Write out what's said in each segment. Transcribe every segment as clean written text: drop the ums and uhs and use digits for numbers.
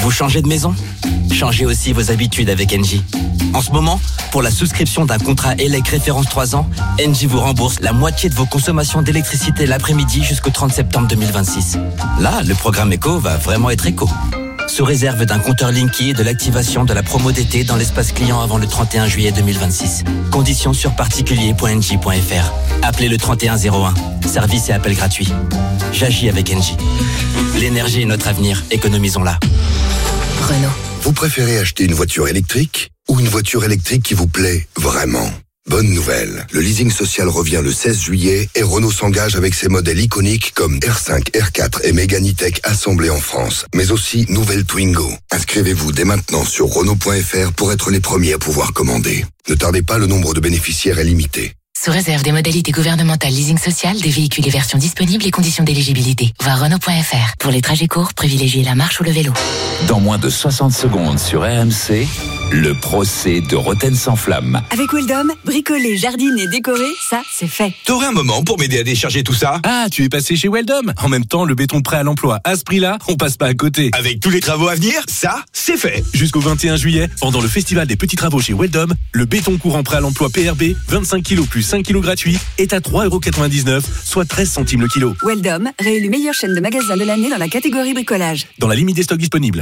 Vous changez de maison ? Changez aussi vos habitudes avec Engie. En ce moment, pour la souscription d'un contrat ELEC référence 3 ans, Engie vous rembourse la moitié de vos consommations d'électricité l'après-midi jusqu'au 30 septembre 2026. Là, le programme éco va vraiment être éco. Sous réserve d'un compteur Linky et de l'activation de la promo d'été dans l'espace client avant le 31 juillet 2026. Conditions sur particulier.engie.fr. Appelez le 3101. Service et appel gratuit. J'agis avec Engie. L'énergie est notre avenir. Économisons-la. Renault. Vous préférez acheter une voiture électrique ou une voiture électrique qui vous plaît vraiment ? Bonne nouvelle, le leasing social revient le 16 juillet et Renault s'engage avec ses modèles iconiques comme R5, R4 et Mégane E-Tech assemblés en France, mais aussi nouvelle Twingo. Inscrivez-vous dès maintenant sur Renault.fr pour être les premiers à pouvoir commander. Ne tardez pas, le nombre de bénéficiaires est limité. Sous réserve des modalités gouvernementales leasing social, des véhicules et versions disponibles et conditions d'éligibilité. Voir Renault.fr. Pour les trajets courts, privilégiez la marche ou le vélo. Dans moins de 60 secondes sur RMC, le procès de Roten sans flamme. Avec Weldom, bricoler, jardiner, décorer, ça, c'est fait. T'aurais un moment pour m'aider à décharger tout ça ? Ah, tu es passé chez Weldom. En même temps, le béton prêt à l'emploi. À ce prix-là, on passe pas à côté. Avec tous les travaux à venir, ça, c'est fait. Jusqu'au 21 juillet, pendant le festival des petits travaux chez Weldom, le béton courant prêt à l'emploi PRB, 25 kg plus 5 kg gratuits, est à 3,99€, soit 13 centimes le kilo. Weldom, réélu meilleure chaîne de magasins de l'année dans la catégorie bricolage. Dans la limite des stocks disponibles.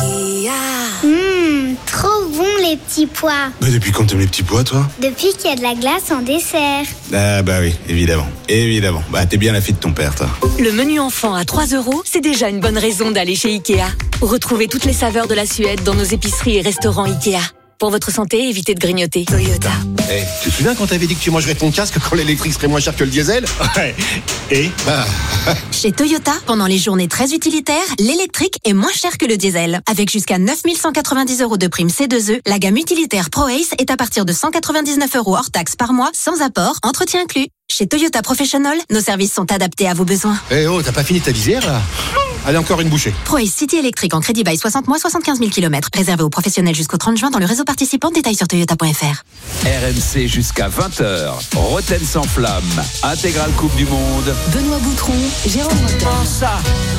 Trop bon les petits pois. Bah depuis quand t'aimes les petits pois, toi ? Depuis qu'il y a de la glace en dessert. Ah bah oui, évidemment. Bah t'es bien la fille de ton père, toi. Le menu enfant à 3€, c'est déjà une bonne raison d'aller chez Ikea. Retrouvez toutes les saveurs de la Suède dans nos épiceries et restaurants Ikea. Pour votre santé, évitez de grignoter. Toyota. Hey, tu te souviens quand t'avais dit que tu mangerais ton casque quand l'électrique serait moins cher que le diesel ? Ouais. Et Chez Toyota, pendant les journées très utilitaires, l'électrique est moins cher que le diesel. Avec jusqu'à 9 190€ de prime C2E, la gamme utilitaire ProAce est à partir de 199€ hors taxe par mois, sans apport, entretien inclus. Chez Toyota Professional, nos services sont adaptés à vos besoins. Eh oh, t'as pas fini ta visière là ? Allez, encore une bouchée. ProAce City électrique en crédit bail 60 mois, 75 000 km. Réservé aux professionnels jusqu'au 30 juin dans le réseau participant. Détails sur toyota.fr. RMC jusqu'à 20h. Roten sans flamme. Intégrale Coupe du Monde. Benoît Boutron, Jérôme Rotten.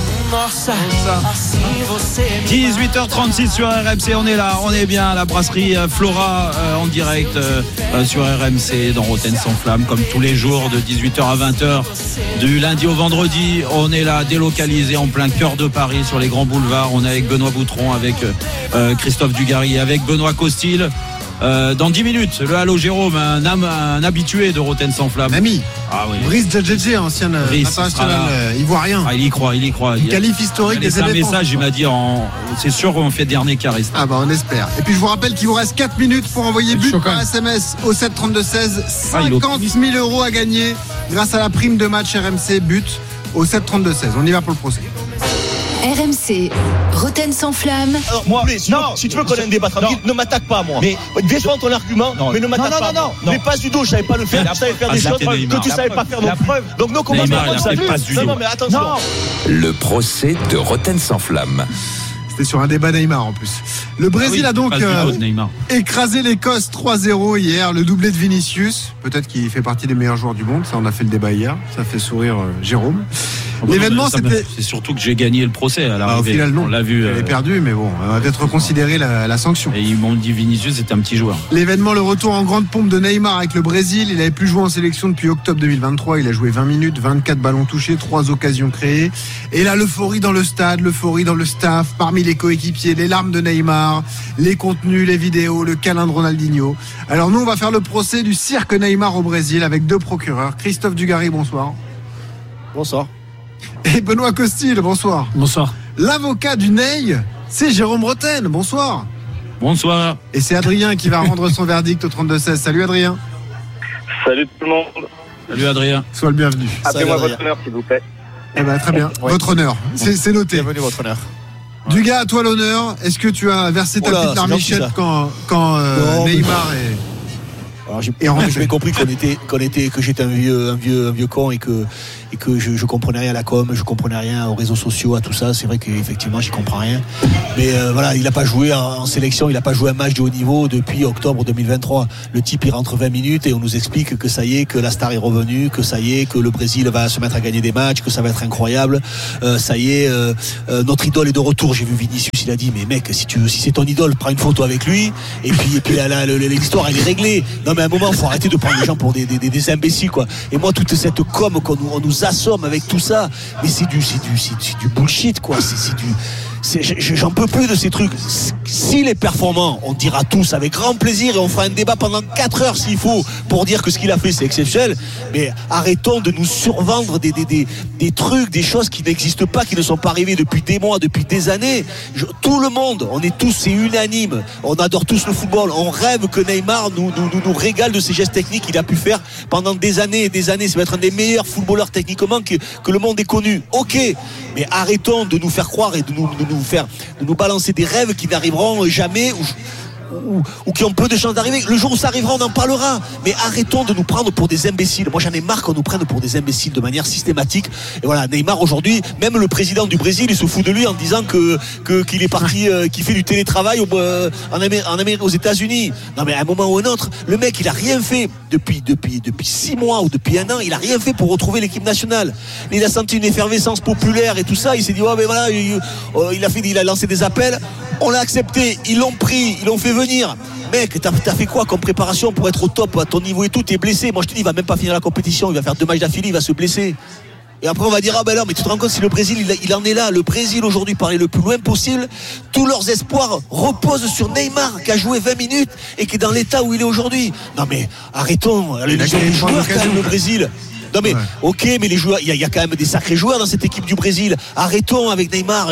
18h36 sur RMC, on est là, on est bien à la brasserie Flora en direct sur RMC dans Roten sans flamme, comme tous les jours de 18h à 20h du lundi au vendredi. On est là délocalisé en plein cœur de Paris sur les grands boulevards. On est avec Benoît Boutron, avec Christophe Dugarry, avec Benoît Costil. Dans 10 minutes, le Halo Jérôme, un habitué de Roten sans flamme. Ami. Ah oui. Brice Djadjedje, ancien international ivoirien. Ah, il y croit. Une qualif historique des éléphants. Un message, il m'a dit c'est sûr qu'on fait dernier carré. Ah bah on espère. Et puis je vous rappelle qu'il vous reste 4 minutes pour envoyer but par SMS au 7 32 16. 50 000€ à gagner grâce à la prime de match RMC but au 7 32 16. On y va pour le procès. RMC, Roten sans flamme. Alors, moi, si tu veux qu'on ait un débat tranquille, ne m'attaque pas, moi. Mais défends ton argument, mais ne m'attaque pas. Non. Mais pas du dos, je savais pas le faire. Je savais faire des choses que tu savais pas faire non plus. Donc, non, comment ça Non, mais attention. Le procès de Roten sans flamme. C'était sur un débat Neymar en plus. Le Brésil a donc écrasé l'Écosse 3-0 hier, le doublé de Vinicius. Peut-être qu'il fait partie des meilleurs joueurs du monde, ça on a fait le débat hier, ça fait sourire Jérôme. L'événement c'était... C'est surtout que j'ai gagné le procès à l'arrivée. Au final non, on l'a vu. Elle est perdue, mais bon, on va peut-être reconsidérer la sanction. Et ils m'ont dit Vinicius était un petit joueur. L'événement, le retour en grande pompe de Neymar avec le Brésil. Il n'avait plus joué en sélection depuis octobre 2023. Il a joué 20 minutes, 24 ballons touchés, 3 occasions créées. Et là, l'euphorie dans le stade, l'euphorie dans le staff, parmi les coéquipiers, les larmes de Neymar, les contenus, les vidéos, le câlin de Ronaldinho. Alors nous, on va faire le procès du cirque Neymar au Brésil avec 2 procureurs. Christophe Dugarry, bonsoir. Bonsoir. Et Benoît Costil, bonsoir. Bonsoir. L'avocat du Ney, c'est Jérôme Rotten, bonsoir. Bonsoir. Et c'est Adrien qui va rendre son verdict au 32-16. Salut Adrien. Salut tout le monde. Salut Adrien. Sois le bienvenu. Appelez-moi votre honneur s'il vous plaît. Eh ben très bien, ouais. Votre honneur, c'est noté. Bienvenue votre honneur. Dugas, à toi l'honneur. Est-ce que tu as versé ta petite larmichette quand Neymar est... Alors j'ai compris que j'étais un vieux con et que je comprenais rien à la com, je comprenais rien aux réseaux sociaux, à tout ça. C'est vrai qu'effectivement j'y comprends rien. Mais voilà, il n'a pas joué en sélection, il n'a pas joué un match de haut niveau depuis octobre 2023. Le type il rentre 20 minutes et on nous explique que ça y est, que la star est revenue, que ça y est, que le Brésil va se mettre à gagner des matchs, que ça va être incroyable. Ça y est, notre idole est de retour. J'ai vu Vinicius, il a dit mais mec, si c'est ton idole, prends une photo avec lui et puis l'histoire elle est réglée. Non mais à un moment faut arrêter de prendre les gens pour des imbéciles quoi. Et moi toute cette com qu'on nous assomme avec tout ça, mais c'est du bullshit quoi. J'en peux plus de ces trucs. S'il est performant, on dira tous avec grand plaisir et on fera un débat pendant 4 heures s'il faut pour dire que ce qu'il a fait c'est exceptionnel. Mais arrêtons de nous survendre des trucs, des choses qui n'existent pas, qui ne sont pas arrivées depuis des mois, depuis des années. Tout le monde, on est tous, c'est unanime. On adore tous le football. On rêve que Neymar nous régale de ses gestes techniques qu'il a pu faire pendant des années et des années. Ça va être un des meilleurs footballeurs techniquement que le monde ait connu. Ok, mais arrêtons de nous faire croire et de nous balancer des rêves qui n'arriveront jamais ou qui ont peu de chances d'arriver. Le jour où ça arrivera, on en parlera. Mais arrêtons de nous prendre pour des imbéciles. Moi, j'en ai marre qu'on nous prenne pour des imbéciles de manière systématique. Et voilà, Neymar aujourd'hui, même le président du Brésil, il se fout de lui en disant qu'il est parti, qu'il fait du télétravail aux États-Unis. Non, mais à un moment ou un autre, le mec, il a rien fait depuis 6 mois ou depuis 1 an. Il a rien fait pour retrouver l'équipe nationale. Il a senti une effervescence populaire et tout ça. Il s'est dit, mais voilà, il a lancé des appels. On l'a accepté. Ils l'ont pris. Ils l'ont fait venir. Mec, t'as fait quoi comme préparation pour être au top à ton niveau et tout? T'es blessé. Moi je te dis, il va même pas finir la compétition. Il va faire 2 matchs d'affilée, il va se blesser. Et après on va dire non, mais tu te rends compte si le Brésil il en est là. Le Brésil aujourd'hui pour aller le plus loin possible, tous leurs espoirs reposent sur Neymar qui a joué 20 minutes et qui est dans l'état où il est aujourd'hui. Non mais arrêtons. Les joueurs quand même le Brésil. Non mais ok, mais les joueurs, il y a quand même des sacrés joueurs dans cette équipe du Brésil. Arrêtons avec Neymar.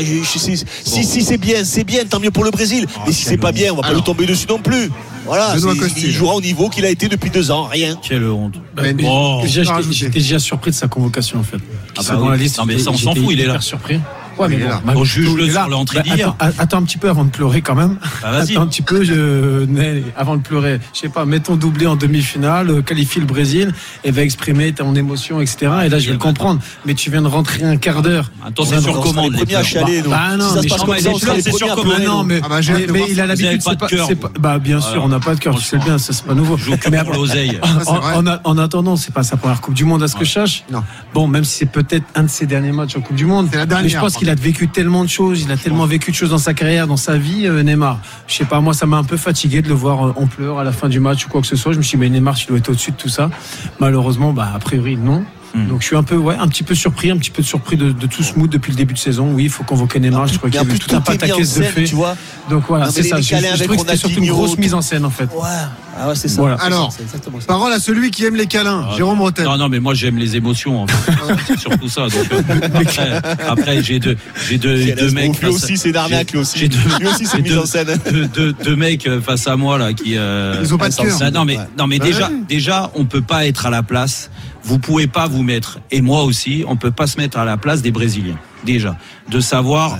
Si c'est bien, tant mieux pour le Brésil. Mais si c'est pas bien, on va pas le tomber dessus non plus. Voilà, il jouera au niveau qu'il a été depuis 2 ans, rien. Quelle honte. J'étais déjà surpris de sa convocation en fait. Dans la liste, non mais ça on s'en fout, il est là. Surpris. Ouais, mais on juge-le sur l'entrée d'hier. Attends un petit peu avant de pleurer quand même. Vas-y. Attends un petit peu, avant de pleurer. Je sais pas, mets ton doublé en demi-finale, qualifie le Brésil et va exprimer ton émotion, etc. Et là, je vais le comprendre. Mais tu viens de rentrer un quart d'heure. Attends, c'est sur commande. Les premiers à chialer, non. Non, mais c'est sur commande. Non, mais il a l'habitude. Bah, bien sûr, on n'a pas de cœur, tu sais bien, ça c'est pas nouveau. Mais pour l'oseille. En attendant, c'est pas sa première Coupe du Monde à ce que je sache. Bon, même si c'est peut-être un de ses derniers matchs en Coupe du Monde. Mais je pense qu'il a vécu tellement de choses, il a tellement vécu de choses dans sa carrière, dans sa vie, Neymar. Je sais pas, moi ça m'a un peu fatigué de le voir en pleurs à la fin du match ou quoi que ce soit. Je me suis dit, mais Neymar, tu dois être au-dessus de tout ça. Malheureusement, a priori, non. Donc je suis un petit peu surpris de tout ce mood depuis le début de saison. Oui, il faut convoquer Neymar. Je crois qu'il y a eu tout un pataquès de fait. Donc voilà, c'est ça. Je trouvais que c'était surtout une grosse mise en scène en fait. Ouais, c'est ça. Voilà. Alors, parole à celui qui aime les câlins, Jérôme Rotten. Non, mais moi j'aime les émotions. En fait. C'est surtout ça. Donc, après, j'ai deux mecs. Lui aussi, c'est une arnaque. Lui aussi, c'est une mise en scène. Deux mecs face à moi là qui. Ils ont pas de cœur. Non, mais déjà, on peut pas être à la place. Vous pouvez pas vous mettre, et moi aussi, on peut pas se mettre à la place des Brésiliens. Déjà, de savoir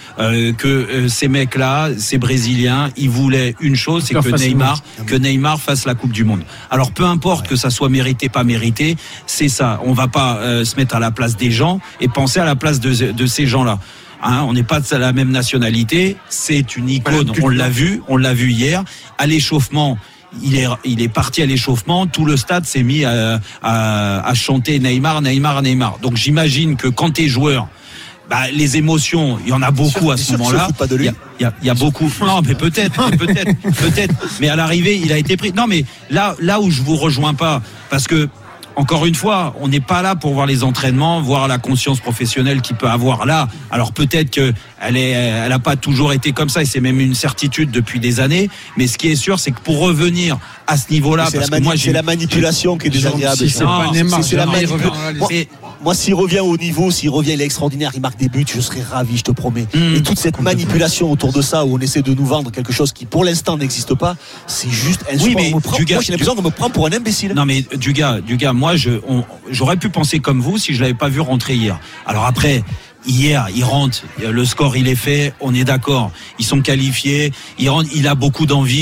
que ces mecs-là, ces Brésiliens, ils voulaient une chose, c'est que Neymar fasse la Coupe du Monde. Alors peu importe que ça soit mérité, pas mérité, c'est ça. On va pas se mettre à la place des gens et penser à la place de ces gens-là. On n'est pas de la même nationalité. C'est une icône. On l'a vu hier à l'échauffement. Il est parti à l'échauffement, tout le stade s'est mis à chanter Neymar. Donc j'imagine que quand t'es joueur, les émotions, il y en a beaucoup à ce moment-là. Il y a beaucoup. Non, mais peut-être. Mais à l'arrivée, il a été pris. Non, mais là où je vous rejoins pas, parce que encore une fois, on n'est pas là pour voir les entraînements, voir la conscience professionnelle qu'il peut avoir là. Alors peut-être qu'elle a pas toujours été comme ça, et c'est même une certitude depuis des années. Mais ce qui est sûr, c'est que pour revenir à ce niveau-là, c'est la manipulation qui est désagréable. C'est la manipulation. Moi, s'il revient au niveau, il est extraordinaire, il marque des buts, je serais ravi, je te promets. Et toute cette manipulation autour de ça, où on essaie de nous vendre quelque chose qui, pour l'instant, n'existe pas, c'est juste insupportable. Oui, moi, j'ai l'impression qu'on me prend pour un imbécile. Non, mais du gars, moi, j'aurais pu penser comme vous si je l'avais pas vu rentrer hier. Alors après, hier, il rentre, le score il est fait, on est d'accord. Ils sont qualifiés, il rentre, il a beaucoup d'envie.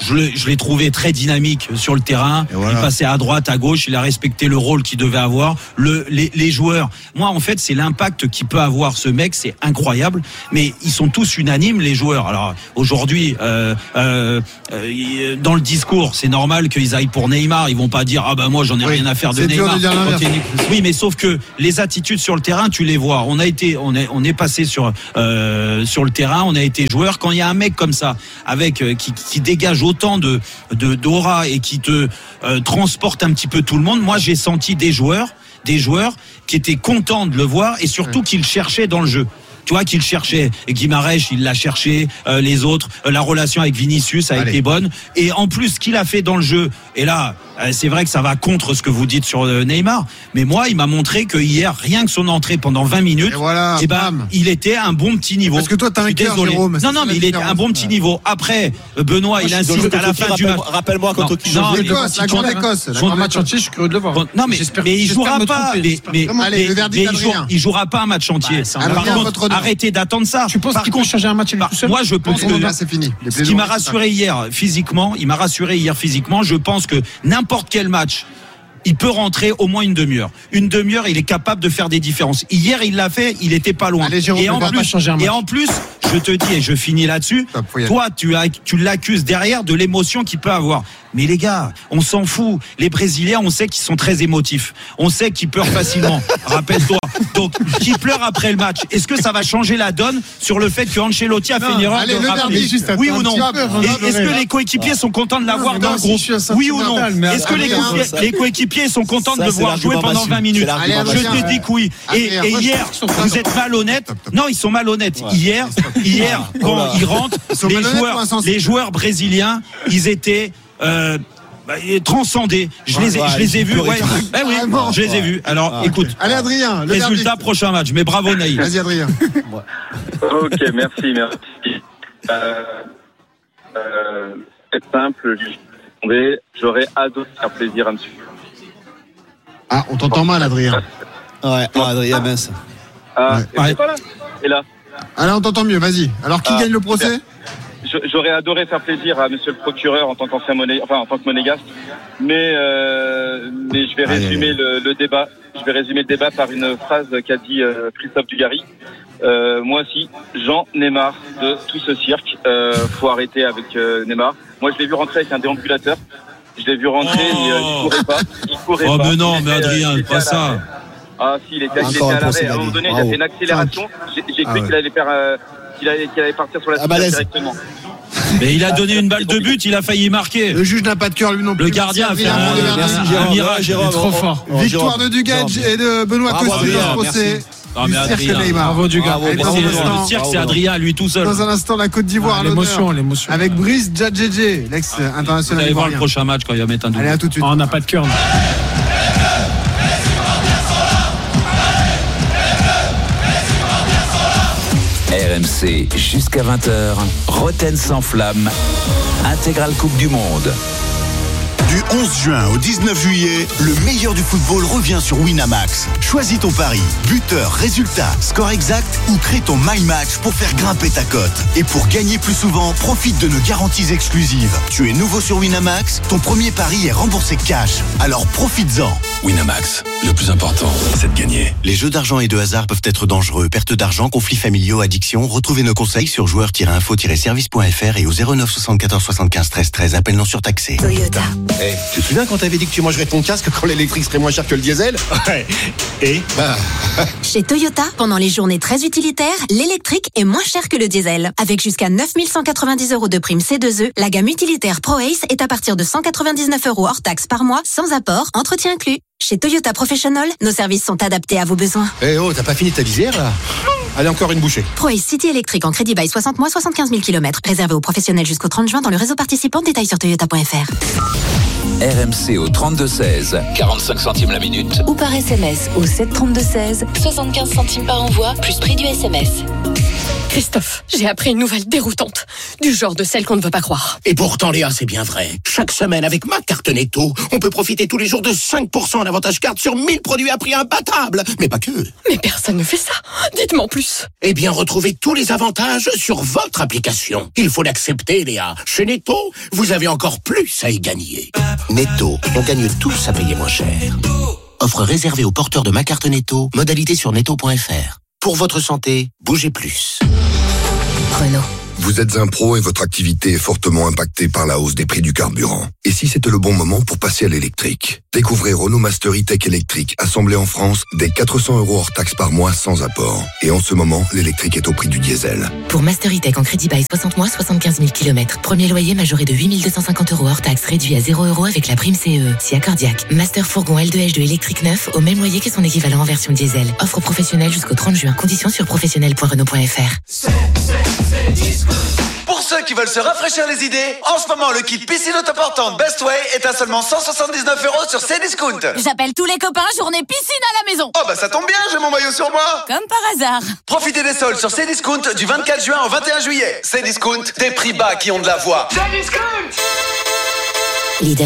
je l'ai trouvé très dynamique sur le terrain. Il passait à droite, à gauche, il a respecté le rôle qu'il devait avoir. Les joueurs, moi en fait c'est l'impact qu'il peut avoir ce mec, c'est incroyable. Mais ils sont tous unanimes les joueurs. Alors aujourd'hui, dans le discours, c'est normal qu'ils aillent pour Neymar. Ils vont pas dire ah ben moi j'en ai rien à faire de Neymar. Oui, mais sauf que les attitudes sur le terrain, tu les vois. On est passé sur le terrain, on a été joueur. Quand il y a un mec comme ça, avec qui dégage autant d'aura et qui te transporte un petit peu tout le monde, moi j'ai senti des joueurs qui étaient contents de le voir et surtout qu'ils cherchaient dans le jeu. Tu vois qu'il cherchait, et Guimarães il l'a cherché, les autres, la relation avec Vinicius a été bonne, et en plus ce qu'il a fait dans le jeu, et là c'est vrai que ça va contre ce que vous dites sur Neymar, mais moi il m'a montré que hier, rien que son entrée pendant 20 minutes, il était à un bon petit niveau. Parce que toi t'as un cœur, Jérôme. Non, mais il était à un bon petit niveau. Après, Benoît il insiste à la fin du match. Rappelle-moi contre qui joue. La grande Écosse. Un match entier, je suis curieux de le voir. Non mais il jouera pas. Il jouera pas un match entier. Par contre, arrêtez d'attendre ça. Tu penses qu'il peut changer un match tout seul? Moi, je pense que c'est fini. Ce qui m'a rassuré hier physiquement, je pense que n'importe quel match, il peut rentrer au moins une demi-heure. Une demi-heure, il est capable de faire des différences. Hier, il l'a fait, il était pas loin. Allez, Jérôme, et en plus, je te dis, et je finis là-dessus, toi, tu l'accuses derrière de l'émotion qu'il peut avoir. Mais les gars, on s'en fout. Les Brésiliens, on sait qu'ils sont très émotifs. On sait qu'ils pleurent facilement. Rappelle-toi. Donc, qui pleure après le match. Est-ce que ça va changer la donne sur le fait que Ancelotti a fait une erreur de rappeler? Oui ou non? Est-ce que les coéquipiers sont contents de l'avoir dans le groupe? Oui ou non? Est-ce que les coéquipiers sont contents de le voir jouer pendant 20 minutes? Je te dis que oui. Et hier, vous êtes malhonnêtes. Non, ils sont malhonnêtes. Hier, quand ils rentrent, les joueurs brésiliens, ils étaient transcendés. Je les ai vus. Je les ai vus. Alors, écoute. Allez, Adrien. Résultat, prochain match. Mais bravo, Naïf. Vas-y, Adrien. Ok, merci. C'est simple. J'aurais adoré faire plaisir un petit peu. Ah, on t'entend mal, Adrien. Ouais, Adrien, mince. C'est pas là. Et là. Allez, on t'entend mieux. Vas-y. Alors, qui gagne le procès? J'aurais adoré faire plaisir à monsieur le procureur en tant en tant que monégasque, mais je vais résumer le débat. Je vais résumer le débat par une phrase qu'a dit Christophe Dugarry. Moi aussi, j'en ai marre de tout ce cirque. Faut arrêter avec Neymar. Moi, je l'ai vu rentrer avec un déambulateur. Je l'ai vu rentrer, il courait pas. Mais non, mais Adrien, pas ça. Ah si, il était à l'arrêt. À un moment donné, il a fait une accélération. J'ai cru qu'il allait faire. Qu'il allait partir sur la surface directement. Mais il a donné une balle de but, il a failli marquer. Le juge n'a pas de cœur, lui non plus. Le gardien a fait un mirage. Il est trop fort. Victoire de Dugadj et de Benoît Cossu dans ce procès. Non mais Adrien, bravo Dugas. Le cirque, c'est Adrien, lui tout seul. Dans un instant, la Côte d'Ivoire. L'émotion. Avec Brice Djadjedje, l'ex-international. Vous allez voir le prochain match quand il va mettre un double. Allez, à tout de suite. On n'a pas de cœur. RMC jusqu'à 20h, Roten sans flamme, intégrale Coupe du Monde. Du 11 juin au 19 juillet, le meilleur du football revient sur Winamax. Choisis ton pari, buteur, résultat, score exact ou crée ton My Match pour faire grimper ta cote. Et pour gagner plus souvent, profite de nos garanties exclusives. Tu es nouveau sur Winamax, ton premier pari est remboursé cash. Alors profites-en. Winamax, le plus important, c'est de gagner. Les jeux d'argent et de hasard peuvent être dangereux. Perte d'argent, conflits familiaux, addiction. Retrouvez nos conseils sur joueurs-info-service.fr et au 09 74 75 13 13. Appel non surtaxé. Toyota. Tu te souviens quand t'avais dit que tu mangerais ton casque quand l'électrique serait moins cher que le diesel? Ouais. Et Chez Toyota, pendant les journées très utilitaires, l'électrique est moins cher que le diesel. Avec jusqu'à 9 190 € de prime C2E, la gamme utilitaire ProAce est à partir de 199 € hors taxe par mois, sans apport, entretien inclus. Chez Toyota Professional, nos services sont adaptés à vos besoins. Eh oh, t'as pas fini ta visière là? Allez, encore une bouchée. ProAce City électrique en crédit bail 60 mois, 75 000 km. Réservé aux professionnels jusqu'au 30 juin dans le réseau participant. Détails sur toyota.fr. RMC au 32-16, 45 centimes la minute. Ou par SMS au 7 32 16, 75 centimes par envoi, plus prix du SMS. Christophe, j'ai appris une nouvelle déroutante, du genre de celle qu'on ne veut pas croire. Et pourtant, Léa, c'est bien vrai. Chaque semaine, avec ma carte Netto, on peut profiter tous les jours de 5% en avantage carte sur 1000 produits à prix imbattable. Mais pas que. Mais personne ne fait ça. Dites-moi en plus. Eh bien, retrouvez tous les avantages sur votre application. Il faut l'accepter, Léa. Chez Netto, vous avez encore plus à y gagner. Netto, on gagne tous à payer moins cher. Offre réservée aux porteurs de ma carte Netto. Modalité sur netto.fr. Pour votre santé, bougez plus. Renault. Vous êtes un pro et votre activité est fortement impactée par la hausse des prix du carburant. Et si c'était le bon moment pour passer à l'électrique? Découvrez Renault Master E-Tech électrique, assemblé en France, dès 400 € hors taxe par mois sans apport. Et en ce moment, l'électrique est au prix du diesel. Pour Master E-Tech en crédit bail 60 mois, 75 000 km. Premier loyer majoré de 8 250 € hors taxe, réduit à 0 € avec la prime CE. Si accordiaque. Master fourgon L2H2 électrique neuf, au même loyer que son équivalent en version diesel. Offre professionnelle jusqu'au 30 juin. Conditions sur professionnel.renault.fr. Pour ceux qui veulent se rafraîchir les idées, en ce moment, le kit piscine autoportante Best Way est à seulement 179 € sur Cdiscount. J'appelle tous les copains, journée piscine à la maison. Oh bah ça tombe bien, j'ai mon maillot sur moi. Comme par hasard. Profitez des soldes sur Cdiscount du 24 juin au 21 juillet. Cdiscount, des prix bas qui ont de la voix. Cdiscount. Lidl.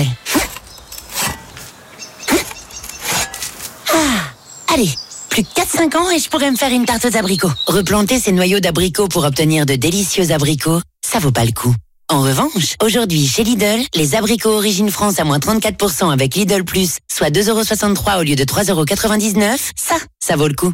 Allez, plus que 4-5 ans et je pourrais me faire une tarte aux abricots. Replanter ces noyaux d'abricots pour obtenir de délicieux abricots, ça vaut pas le coup. En revanche, aujourd'hui chez Lidl, les abricots Origine France à moins 34% avec Lidl Plus, soit 2,63 € au lieu de 3,99 €, ça vaut le coup.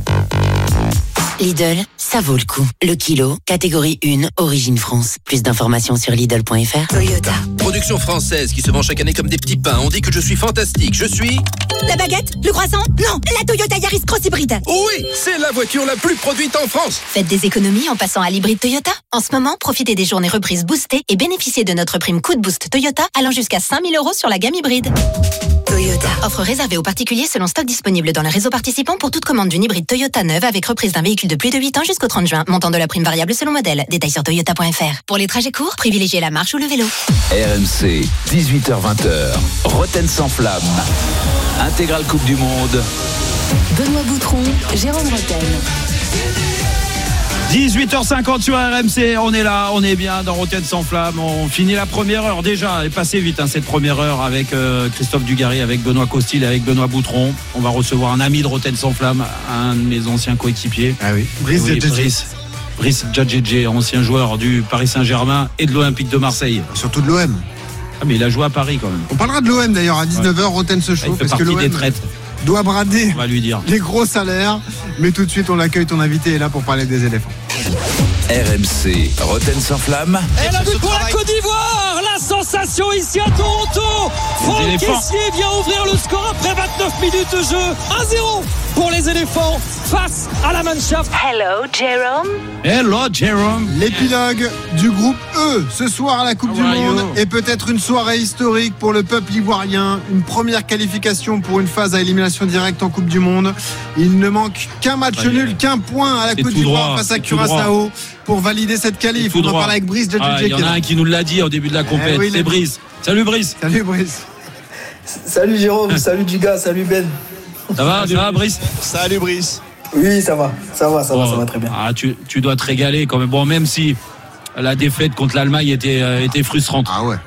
Lidl, ça vaut le coup. Le kilo, catégorie 1, Origine France. Plus d'informations sur Lidl.fr. Toyota. Production française qui se vend chaque année comme des petits pains. On dit que je suis fantastique. Je suis... La baguette? Le croissant? Non, la Toyota Yaris Cross Hybride. Oui, c'est la voiture la plus produite en France. Faites des économies en passant à l'hybride Toyota. En ce moment, profitez des journées reprises boostées et bénéficiez de notre prime coup de boost Toyota allant jusqu'à 5 000 € sur la gamme hybride. Toyota. Offre réservée aux particuliers selon stock disponible dans le réseau participant pour toute commande d'une hybride Toyota neuve avec reprise d'un véhicule de plus de 8 ans jusqu'au 30 juin. Montant de la prime variable selon modèle. Détails sur toyota.fr. Pour les trajets courts, privilégiez la marche ou le vélo. RMC, 18h-20h. Roten sans flamme. Intégrale Coupe du Monde. Benoît Boutron, Jérôme Roten. 18h50 sur RMC, on est là, on est bien dans Roten sans flamme. On finit la première heure déjà, elle est passée vite cette première heure avec Christophe Dugarry, avec Benoît Costil, avec Benoît Boutron. On va recevoir un ami de Roten sans flamme, un de mes anciens coéquipiers. Ah oui, Brice Djadjedje, ancien joueur du Paris Saint-Germain et de l'Olympique de Marseille. Surtout de l'OM. Ah mais il a joué à Paris quand même. On parlera de l'OM d'ailleurs à 19h, Roten se chauffe parce que l'OM des traites. Doit brader on va lui dire. Les gros salaires. Mais tout de suite, on l'accueille, ton invité est là pour parler des éléphants. RMC, Roten sans flamme. Et la victoire Côte d'Ivoire, la sensation ici à Toronto. Franck Kessié vient ouvrir le score après 29 minutes de jeu. 1-0 pour les éléphants face à la Mannschaft. Hello, Jérôme. Hello, Jérôme. L'épilogue du groupe E ce soir à la Coupe du Monde est peut-être une soirée historique pour le peuple ivoirien. Une première qualification pour une phase à élimination directe en Coupe du Monde. Il ne manque qu'un match nul, qu'un point à la Côte d'Ivoire face à Curaçao pour valider cette qualif. On en parle avec Brice Djadjedje. Il y en a un qui nous l'a dit au début de la compétition. C'est Brice. Salut Brice. Salut Brice. Salut Jérôme, salut Dugas, salut Ben. Ça va Brice? Salut Brice. Oui, ça va très bien. Ah, tu dois te régaler quand même. Bon, même si la défaite contre l'Allemagne était frustrante. Ah ouais.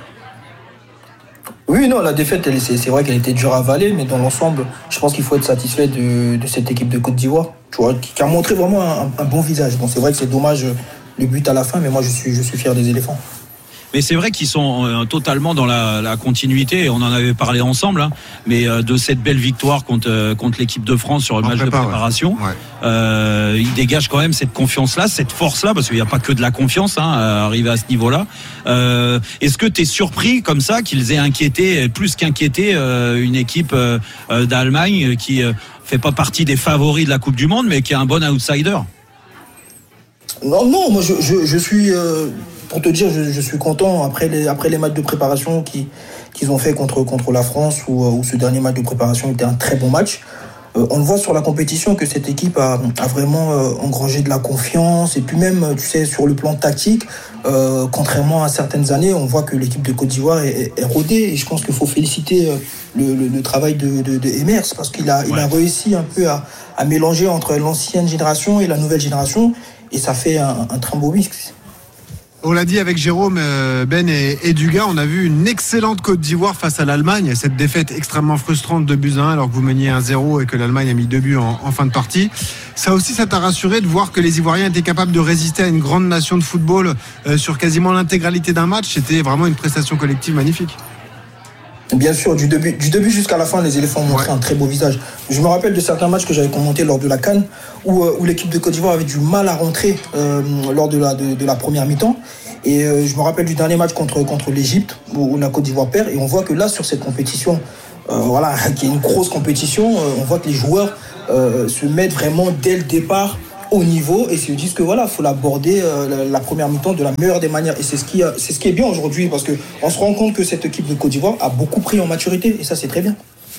Oui, non, la défaite, c'est vrai qu'elle était dure à avaler, mais dans l'ensemble, je pense qu'il faut être satisfait de cette équipe de Côte d'Ivoire, tu vois, qui a montré vraiment un bon visage. Bon, c'est vrai que c'est dommage le but à la fin, mais moi je suis fier des éléphants. Mais c'est vrai qu'ils sont totalement dans la continuité, on en avait parlé ensemble, hein, mais de cette belle victoire contre l'équipe de France sur le match de préparation. Ouais. Ils dégagent quand même cette confiance-là, cette force-là, parce qu'il n'y a pas que de la confiance à arriver à ce niveau-là. Est-ce que tu es surpris comme ça qu'ils aient inquiété, plus qu'inquiété, une équipe d'Allemagne qui fait pas partie des favoris de la Coupe du Monde, mais qui est un bon outsider? Non, moi je suis... Pour te dire, je suis content après les matchs de préparation qu'ils ont fait contre la France, où ce dernier match de préparation était un très bon match. On le voit sur la compétition que cette équipe a vraiment engrangé de la confiance, et puis même, tu sais, sur le plan tactique, contrairement à certaines années, on voit que l'équipe de Côte d'Ivoire est rodée, et je pense qu'il faut féliciter le travail de Emers, parce qu'il a réussi un peu à mélanger entre l'ancienne génération et la nouvelle génération. et ça fait un très beau mix. On l'a dit avec Jérôme, Ben et Dugas, on a vu une excellente Côte d'Ivoire face à l'Allemagne. Cette défaite extrêmement frustrante de 2-1 alors que vous meniez 1-0 et que l'Allemagne a mis 2 buts en fin de partie. Ça aussi, ça t'a rassuré de voir que les Ivoiriens étaient capables de résister à une grande nation de football sur quasiment l'intégralité d'un match. C'était vraiment une prestation collective magnifique. Bien sûr, du début jusqu'à la fin, les éléphants ont montré un très beau visage. Je me rappelle de certains matchs que j'avais commentés lors de la CAN où l'équipe de Côte d'Ivoire avait du mal à rentrer lors de la première mi-temps. Et je me rappelle du dernier match contre l'Égypte où la Côte d'Ivoire perd. Et on voit que là, sur cette compétition, qui est une grosse compétition, on voit que les joueurs se mettent vraiment dès le départ au niveau et se disent que faut l'aborder la première mi-temps de la meilleure des manières. Et c'est ce qui est bien aujourd'hui parce qu'on se rend compte que cette équipe de Côte d'Ivoire a beaucoup pris en maturité et ça c'est très bien.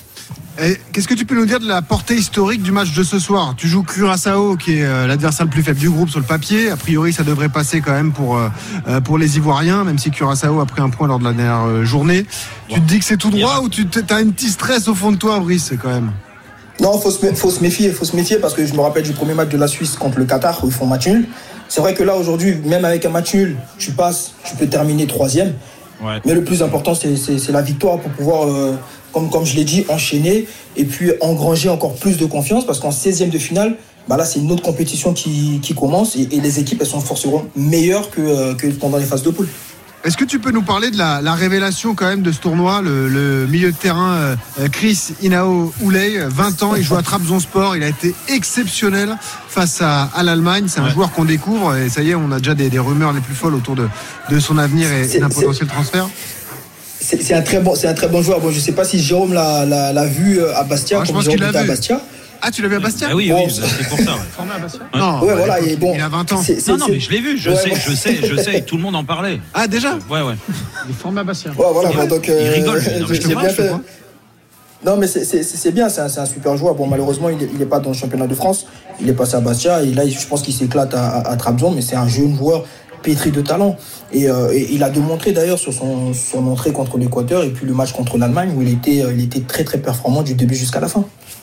Et qu'est-ce que tu peux nous dire de la portée historique du match de ce soir ? Tu joues Curaçao qui est l'adversaire le plus faible du groupe sur le papier. A priori ça devrait passer quand même pour les Ivoiriens, même si Curaçao a pris un point lors de la dernière journée. Tu te dis que c'est tout droit ou tu as un petit stress au fond de toi, Brice, quand même ? Non, faut se méfier parce que je me rappelle du premier match de la Suisse contre le Qatar où ils font match nul. C'est vrai que là aujourd'hui, même avec un match nul, tu peux terminer 3e. Ouais. Mais le plus important, c'est la victoire pour pouvoir, comme je l'ai dit, enchaîner et puis engranger encore plus de confiance parce qu'en 16e de finale, là c'est une autre compétition qui commence et les équipes elles sont forcément meilleures que pendant les phases de poule. Est-ce que tu peux nous parler de la révélation quand même de ce tournoi, le milieu de terrain Chris Inao Ouley, 20 ans, il joue à Trabzonspor, il a été exceptionnel face à l'Allemagne, c'est un joueur qu'on découvre et ça y est, on a déjà des rumeurs les plus folles autour de son avenir et d'un potentiel transfert. C'est un très bon joueur. Bon, je ne sais pas si Jérôme l'a vu à Bastia, je pense qu'il l'a vu. À Bastia. Ah, tu l'as vu à Bastia ? Oui, c'est pour ça. Formé à Bastia ? Non, voilà, et bon, il a 20 ans. Non, mais je l'ai vu, je sais, tout le monde en parlait. Ah, déjà ? Ouais. Il est formé à Bastia. Ouais, voilà, donc, il rigole, c'est bien fait. Non, mais c'est bien, c'est un super joueur. Bon, malheureusement, il n'est pas dans le championnat de France. Il est passé à Bastia et là, je pense qu'il s'éclate à Trabzon, mais c'est un jeune joueur pétri de talent. Et il a démontré d'ailleurs sur son entrée contre l'Équateur et puis le match contre l'Allemagne où il était très très performant du début jusqu'à la fin.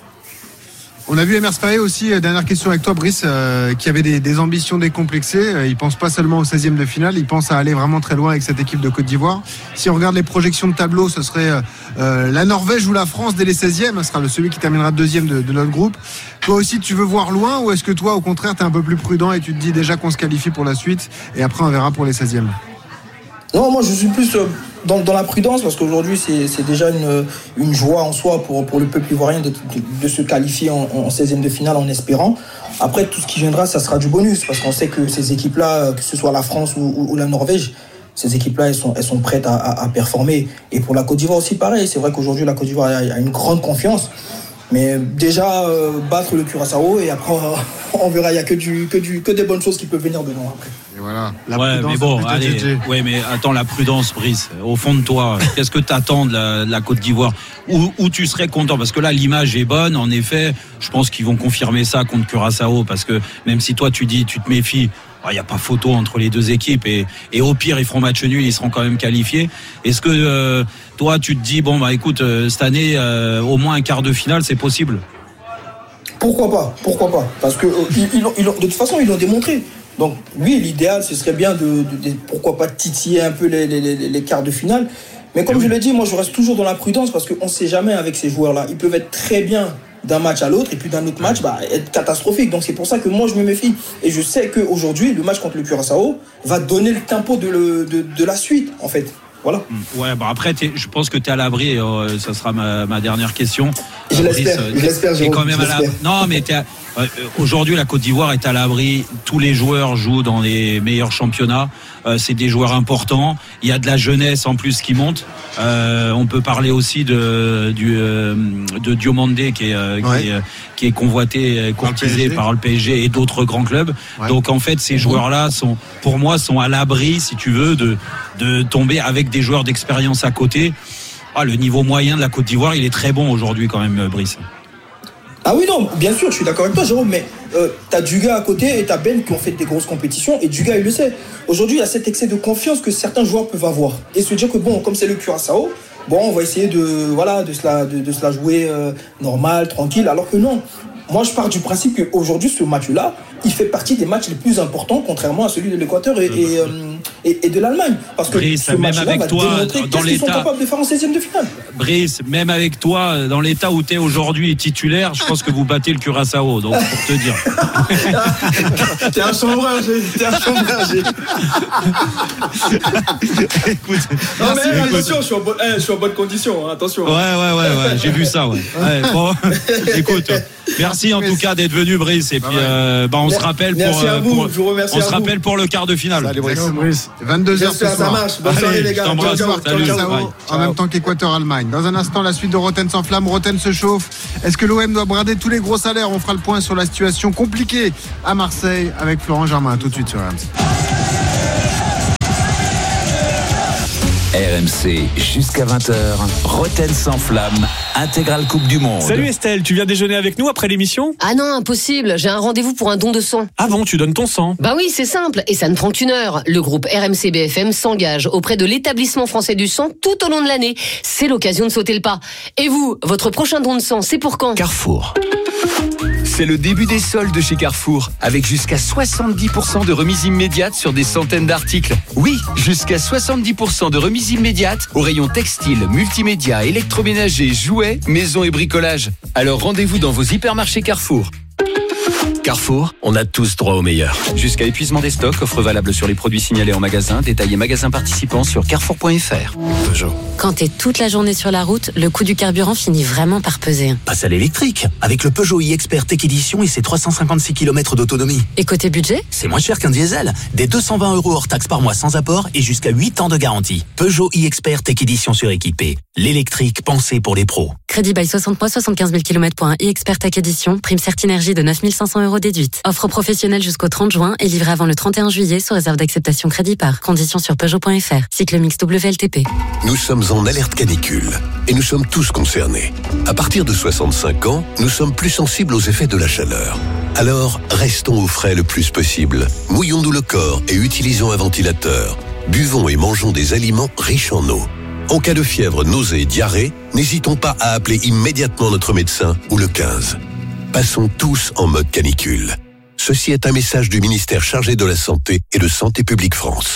On a vu Emers Faé aussi, dernière question avec toi Brice, qui avait des ambitions décomplexées. Il pense pas seulement au 16e de finale, il pense à aller vraiment très loin avec cette équipe de Côte d'Ivoire. Si on regarde les projections de tableau, ce serait la Norvège ou la France dès les 16e, ce sera celui qui terminera deuxième de notre groupe. Toi aussi tu veux voir loin ou est-ce que toi au contraire tu es un peu plus prudent et tu te dis déjà qu'on se qualifie pour la suite et après on verra pour les 16e? Non, moi je suis plus dans la prudence parce qu'aujourd'hui c'est déjà une joie en soi pour le peuple ivoirien de se qualifier en 16e de finale en espérant. Après tout ce qui viendra ça sera du bonus parce qu'on sait que ces équipes-là, que ce soit la France ou la Norvège, ces équipes-là elles sont prêtes à performer. Et pour la Côte d'Ivoire aussi pareil, c'est vrai qu'aujourd'hui la Côte d'Ivoire a une grande confiance. Mais déjà battre le Curaçao et après on verra, il n'y a que des bonnes choses qui peuvent venir dedans après. Et voilà, la prudence. Mais bon, allez, mais attends, la prudence, Brice, au fond de toi, qu'est-ce que tu attends de la Côte d'Ivoire où tu serais content? Parce que là, l'image est bonne, en effet, je pense qu'ils vont confirmer ça contre Curaçao, parce que même si toi tu dis, tu te méfies, il n'y a pas photo entre les deux équipes et au pire ils feront match nul, ils seront quand même qualifiés. Est-ce que toi tu te dis écoute, cette année au moins un quart de finale c'est possible? Pourquoi pas parce que de toute façon ils l'ont démontré. Donc oui, l'idéal ce serait bien de pourquoi pas titiller un peu les quarts de finale. Mais comme je l'ai dit, moi je reste toujours dans la prudence parce qu'on ne sait jamais avec ces joueurs-là. Ils peuvent être très bien d'un match à l'autre et puis d'un autre match être catastrophique. Donc c'est pour ça que moi je me méfie. Et je sais qu'aujourd'hui, le match contre le Curaçao va donner le tempo de la suite en fait. Voilà. Ouais, après, je pense que tu es à l'abri. Ça sera ma dernière question. Je l'espère, Jérôme. Quand même non, mais aujourd'hui, la Côte d'Ivoire est à l'abri. Tous les joueurs jouent dans les meilleurs championnats. C'est des joueurs importants. Il y a de la jeunesse en plus qui monte. On peut parler aussi de Diomandé qui est convoité, courtisé par le PSG et d'autres grands clubs. Ouais. Donc en fait, ces joueurs-là pour moi, sont à l'abri, si tu veux, de tomber avec des joueurs d'expérience à côté. Le niveau moyen de la Côte d'Ivoire, il est très bon aujourd'hui quand même, Brice. Ah oui, non, bien sûr, je suis d'accord avec toi, Jérôme, mais t'as Dugas à côté et t'as Ben qui ont fait des grosses compétitions et Dugas, il le sait. Aujourd'hui, il y a cet excès de confiance que certains joueurs peuvent avoir et se dire que comme c'est le Curaçao, on va essayer de se la jouer normal, tranquille, alors que non. moi je pars du principe qu'aujourd'hui ce match-là, il fait partie des matchs les plus importants, contrairement à celui de l'Équateur et de l'Allemagne. Parce que Brice, ce même match-là avec va toi, démontrer dans qu'est-ce qu'ils sont l'état, capables de faire en 16e de finale. Brice, même avec toi, dans l'état où tu es aujourd'hui titulaire, je pense que vous battez le Curaçao, donc pour te dire. T'es un chambrage, Écoute, non mais attention, je suis en bonne condition, hein, attention. Ouais, j'ai vu ça, ouais. Bon, écoute, merci en tout cas d'être venu, Brice, et puis on se rappelle pour le quart de finale. Allez, Brice. 22h ce soir. Ça marche. Bonne soirée les gars. En même temps qu'Équateur-Allemagne. Dans un instant, la suite de Roten sans flamme. Roten se chauffe. Est-ce que l'OM doit brader tous les gros salaires? On fera le point sur la situation compliquée à Marseille avec Florent Germain. Tout de suite sur RMC. RMC jusqu'à 20h, Roten sans flamme, intégrale Coupe du Monde. Salut Estelle, tu viens déjeuner avec nous après l'émission? Ah non, impossible, j'ai un rendez-vous pour un don de sang. Ah bon, tu donnes ton sang? Bah oui, c'est simple, et ça ne prend qu'une heure. Le groupe RMC BFM s'engage auprès de l'établissement français du sang tout au long de l'année. C'est l'occasion de sauter le pas. Et vous, votre prochain don de sang, c'est pour quand? Carrefour. C'est le début des soldes chez Carrefour, avec jusqu'à 70% de remise immédiate sur des centaines d'articles. Oui, jusqu'à 70% de remise immédiate au rayon textile, multimédia, électroménager, jouets, maison et bricolage. Alors rendez-vous dans vos hypermarchés Carrefour. Carrefour, on a tous droit au meilleur. Jusqu'à épuisement des stocks, offre valable sur les produits signalés en magasin, détaillés magasins participants sur carrefour.fr. Peugeot. Quand t'es toute la journée sur la route, le coût du carburant finit vraiment par peser. Passe à l'électrique, avec le Peugeot e-Expert Tech Edition et ses 356 km d'autonomie. Et côté budget? C'est moins cher qu'un diesel. Des 220 € hors taxe par mois sans apport et jusqu'à 8 ans de garantie. Peugeot e-Expert Tech Edition suréquipé. L'électrique pensé pour les pros. Crédit bail 60 mois, 75 000 km pour un e-Expert Tech Edition. Prime Certinergie de 9 500 € déduite. Offre professionnelle jusqu'au 30 juin et livrée avant le 31 juillet sous réserve d'acceptation crédit par. Conditions sur Peugeot.fr. Cycle mix WLTP. Nous sommes en alerte canicule et nous sommes tous concernés. À partir de 65 ans, nous sommes plus sensibles aux effets de la chaleur. Alors, restons au frais le plus possible. Mouillons-nous le corps et utilisons un ventilateur. Buvons et mangeons des aliments riches en eau. En cas de fièvre, nausée, diarrhée, n'hésitons pas à appeler immédiatement notre médecin ou le 15. Passons tous en mode canicule. Ceci est un message du ministère chargé de la Santé et de Santé publique France.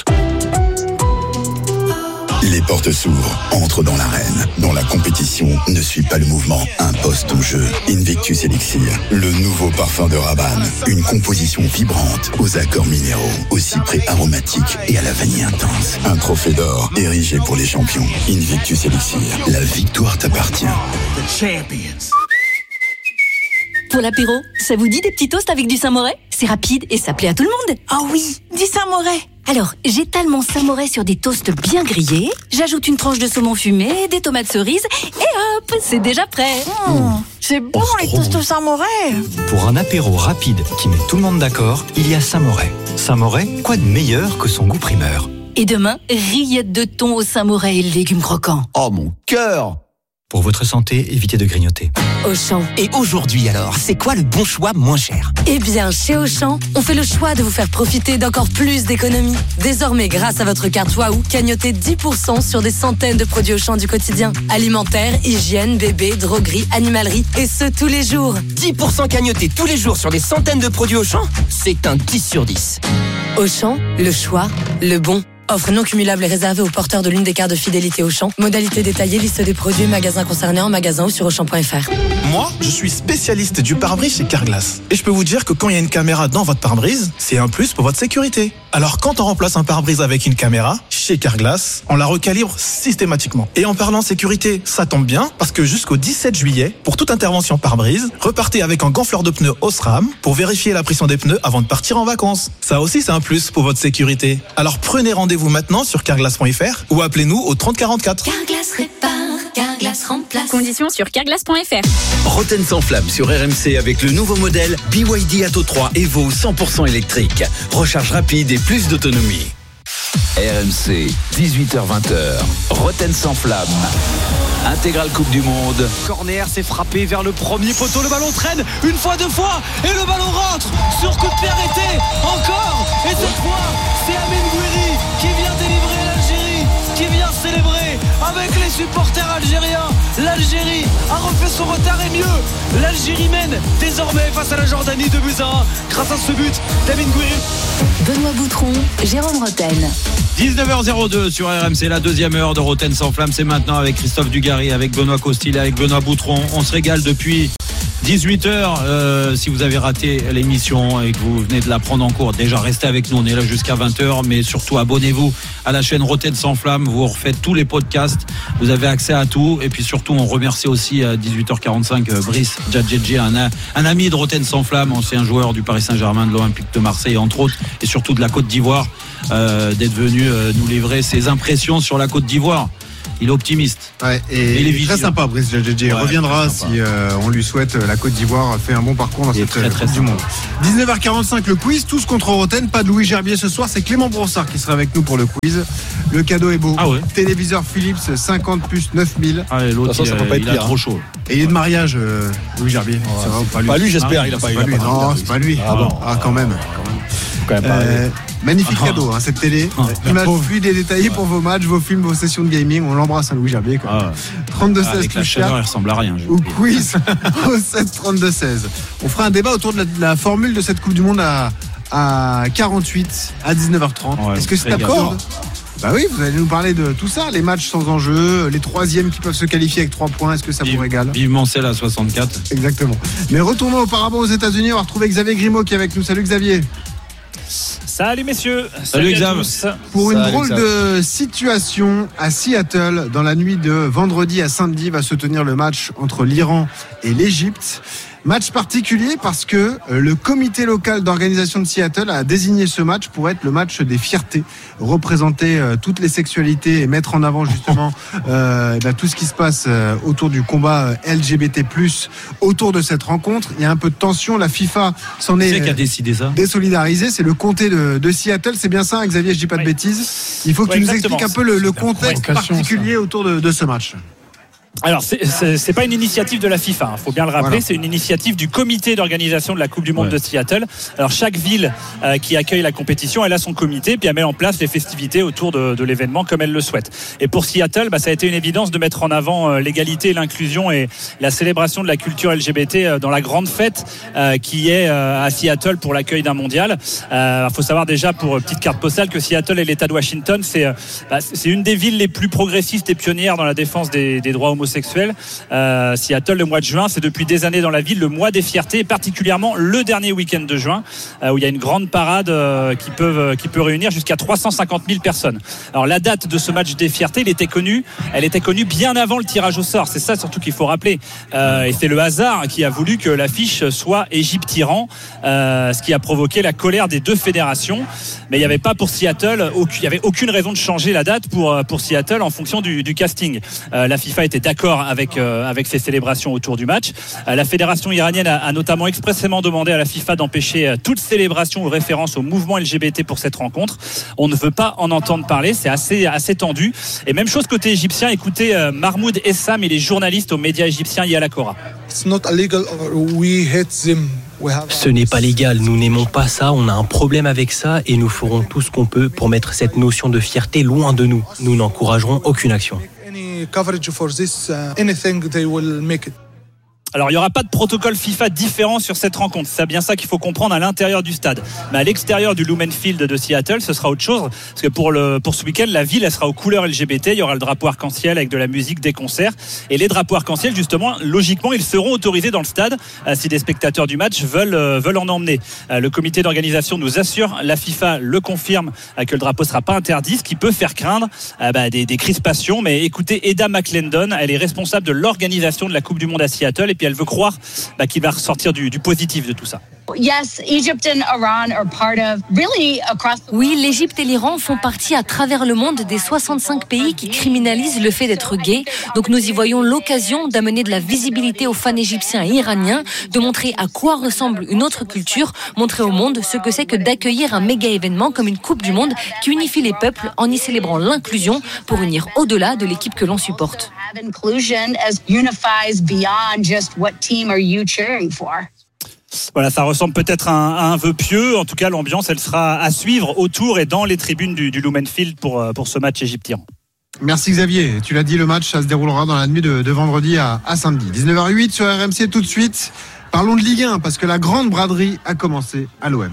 Les portes s'ouvrent, entre dans l'arène. Dans la compétition, ne suis pas le mouvement, impose ton jeu. Invictus Elixir, le nouveau parfum de Rabanne. Une composition vibrante, aux accords minéraux, aux cyprès aromatiques et à la vanille intense. Un trophée d'or, érigé pour les champions. Invictus Elixir, la victoire t'appartient. The champions. Pour l'apéro, ça vous dit des petits toasts avec du Saint-Moré? C'est rapide et ça plaît à tout le monde. Ah oui, du Saint-Moré. Alors, j'étale mon Saint-Moré sur des toasts bien grillés, j'ajoute une tranche de saumon fumé, des tomates cerises, et hop, c'est déjà prêt. C'est bon les toasts au Saint-Moré. Pour un apéro rapide qui met tout le monde d'accord, il y a Saint-Moré. Saint-Moré, quoi de meilleur que son goût primeur? Et demain, rillettes de thon au Saint-Moré et légumes croquants. Oh mon cœur! Pour votre santé, évitez de grignoter. Auchan. Et aujourd'hui alors, c'est quoi le bon choix moins cher? Eh bien, chez Auchan, on fait le choix de vous faire profiter d'encore plus d'économies. Désormais, grâce à votre carte Waouh, cagnotez 10% sur des centaines de produits Auchan du quotidien. Alimentaire, hygiène, bébé, droguerie, animalerie, et ce tous les jours. 10% cagnotés tous les jours sur des centaines de produits Auchan, c'est un 10 sur 10. Auchan, le choix, le bon. Offre non cumulable et réservée aux porteurs de l'une des cartes de fidélité Auchan. Modalité détaillée, liste des produits, magasins concernés en magasin ou sur Auchan.fr. Moi, je suis spécialiste du pare-brise chez Carglass. Et je peux vous dire que quand il y a une caméra dans votre pare-brise, c'est un plus pour votre sécurité. Alors quand on remplace un pare-brise avec une caméra, chez Carglass, on la recalibre systématiquement. Et en parlant sécurité, ça tombe bien, parce que jusqu'au 17 juillet, pour toute intervention pare-brise, repartez avec un gonfleur de pneus Osram pour vérifier la pression des pneus avant de partir en vacances. Ça aussi, c'est un plus pour votre sécurité. Alors prenez rendez-vous maintenant sur carglass.fr ou appelez-nous au 30 44. Carglass répare, Carglass remplace. Conditions sur carglass.fr. Roten sans flamme sur RMC avec le nouveau modèle BYD Atto 3 Evo 100% électrique. Recharge rapide et plus d'autonomie. RMC, 18h-20h, Roten sans flamme. Intégrale Coupe du Monde. Corner, c'est frappé vers le premier poteau. Le ballon traîne une fois, deux fois. Et le ballon rentre sur coup de pied arrêté. Encore. Et cette fois, c'est Amine Gouiri qui vient délivrer l'Algérie, qui vient célébrer avec les supporters algériens. L'Algérie a refait son retard et mieux. L'Algérie mène désormais face à la Jordanie 2-1 grâce à ce but d'Amin Gouiri. Benoît Boutron, Jérôme Rotten. 19h02 sur RMC, la deuxième heure de Rotten sans flamme. C'est maintenant avec Christophe Dugarry, avec Benoît Costil, avec Benoît Boutron. On se régale depuis 18h. Si vous avez raté l'émission et que vous venez de la prendre en cours, déjà restez avec nous, on est là jusqu'à 20h, mais surtout abonnez-vous à la chaîne Rotten sans flamme, vous refaites tous les podcasts, vous avez accès à tout, et puis surtout on remercie aussi à 18h45 Brice Djadjedji, un ami de Rotten sans flamme, ancien joueur du Paris Saint-Germain, de l'Olympique de Marseille entre autres, et surtout de la Côte d'Ivoire, d'être venu nous livrer ses impressions sur la Côte d'Ivoire. Il est optimiste. Ouais, et il est très sympa, Brice Djadjedji. Il reviendra si on lui souhaite. La Côte d'Ivoire fait un bon parcours dans cette Coupe du Monde. 19h45, le quiz. Tous contre Rotten. Pas de Louis Gerbier ce soir. C'est Clément Bronsard qui sera avec nous pour le quiz. Le cadeau est beau. Téléviseur Philips 50 plus 9000. L'autre, ça peut pas être pire, trop chaud. Et il est de mariage, Louis Gerbier. Pas lui, j'espère. Il a pas eu. Non, c'est pas lui. Quand même. Magnifique cadeau, cette télé. Image fluide et détaillée pour vos matchs, vos films, vos sessions de gaming. On l'embrasse, Louis Gerbier. 32-16 avec la chaleur, il ressemble à rien. Au quiz au 7-32-16. On fera un débat autour de la formule de cette Coupe du Monde à 48 à 19h30. Est-ce que c'est absurde ? Bah oui, vous allez nous parler de tout ça, les matchs sans enjeu, les troisièmes qui peuvent se qualifier avec 3 points. Est-ce que ça vous régale ? Vivement celle à 64. Exactement. Mais retournons auparavant aux États-Unis. On va retrouver Xavier Grimaud qui est avec nous. Salut Xavier. Salut messieurs. Salut Xav. Pour une drôle de situation à Seattle, dans la nuit de vendredi à samedi, va se tenir le match entre l'Iran et l'Égypte. Match particulier parce que le comité local d'organisation de Seattle a désigné ce match pour être le match des fiertés, représenter toutes les sexualités et mettre en avant justement tout ce qui se passe autour du combat LGBT+, autour de cette rencontre. Il y a un peu de tension, la FIFA s'en est qui a décidé ça désolidarisée, c'est le comté de Seattle, c'est bien ça Xavier, je dis pas de bêtises. Il faut que tu nous expliques un peu le contexte particulier autour de ce match. Alors c'est pas une initiative de la FIFA, faut bien le rappeler, c'est une initiative du comité d'organisation de la Coupe du Monde de Seattle. Alors chaque ville qui accueille la compétition, elle a son comité, puis elle met en place les festivités autour de l'événement comme elle le souhaite. Et pour Seattle, ça a été une évidence de mettre en avant l'égalité, l'inclusion et la célébration de la culture LGBT dans la grande fête qui est à Seattle pour l'accueil d'un mondial. Faut savoir déjà, pour petite carte postale, que Seattle et l'État de Washington, c'est une des villes les plus progressistes et pionnières dans la défense des droits homosexuels. Seattle, le mois de juin, c'est depuis des années dans la ville le mois des fiertés, et particulièrement le dernier week-end de juin où il y a une grande parade qui peut réunir jusqu'à 350 000 personnes. Alors la date de ce match des fiertés, elle était connue bien avant le tirage au sort, c'est ça surtout qu'il faut rappeler, et c'est le hasard qui a voulu que l'affiche soit Égypte-Iran, ce qui a provoqué la colère des deux fédérations. Mais il n'y avait pas pour Seattle, il n'y avait aucune raison de changer la date pour Seattle en fonction du casting. La FIFA était d'accord avec ces célébrations autour du match. La fédération iranienne a notamment expressément demandé à la FIFA d'empêcher toute célébration ou référence au mouvement LGBT pour cette rencontre. On ne veut pas en entendre parler, c'est assez tendu. Et même chose côté égyptien, écoutez Mahmoud Essam, il est journaliste aux médias égyptiens Yalakora. Ce n'est pas légal, nous n'aimons pas ça, on a un problème avec ça et nous ferons tout ce qu'on peut pour mettre cette notion de fierté loin de nous. Nous n'encouragerons aucune action. Alors il n'y aura pas de protocole FIFA différent sur cette rencontre, c'est bien ça qu'il faut comprendre à l'intérieur du stade. Mais à l'extérieur du Lumen Field de Seattle, ce sera autre chose, parce que pour ce week-end, la ville elle sera aux couleurs LGBT, il y aura le drapeau arc-en-ciel avec de la musique, des concerts, et les drapeaux arc-en-ciel justement, logiquement, ils seront autorisés dans le stade si des spectateurs du match veulent en emmener. Le comité d'organisation nous assure, la FIFA le confirme, que le drapeau ne sera pas interdit, ce qui peut faire craindre des crispations. Mais écoutez, Eda McClendon, elle est responsable de l'organisation de la Coupe du Monde à Seattle, et puis elle veut croire qu'il va ressortir du positif de tout ça. Oui, l'Égypte et l'Iran font partie à travers le monde des 65 pays qui criminalisent le fait d'être gay. Donc nous y voyons l'occasion d'amener de la visibilité aux fans égyptiens et iraniens, de montrer à quoi ressemble une autre culture, montrer au monde ce que c'est que d'accueillir un méga événement comme une Coupe du Monde qui unifie les peuples en y célébrant l'inclusion pour unir au-delà de l'équipe que l'on supporte. Voilà, ça ressemble peut-être à un vœu pieux. En tout cas, l'ambiance, elle sera à suivre autour et dans les tribunes du Lumen Field pour ce match égyptien. Merci Xavier. Tu l'as dit, le match, ça se déroulera dans la nuit de vendredi à samedi. 19h08 sur RMC tout de suite. Parlons de Ligue 1 parce que la grande braderie a commencé à l'OM.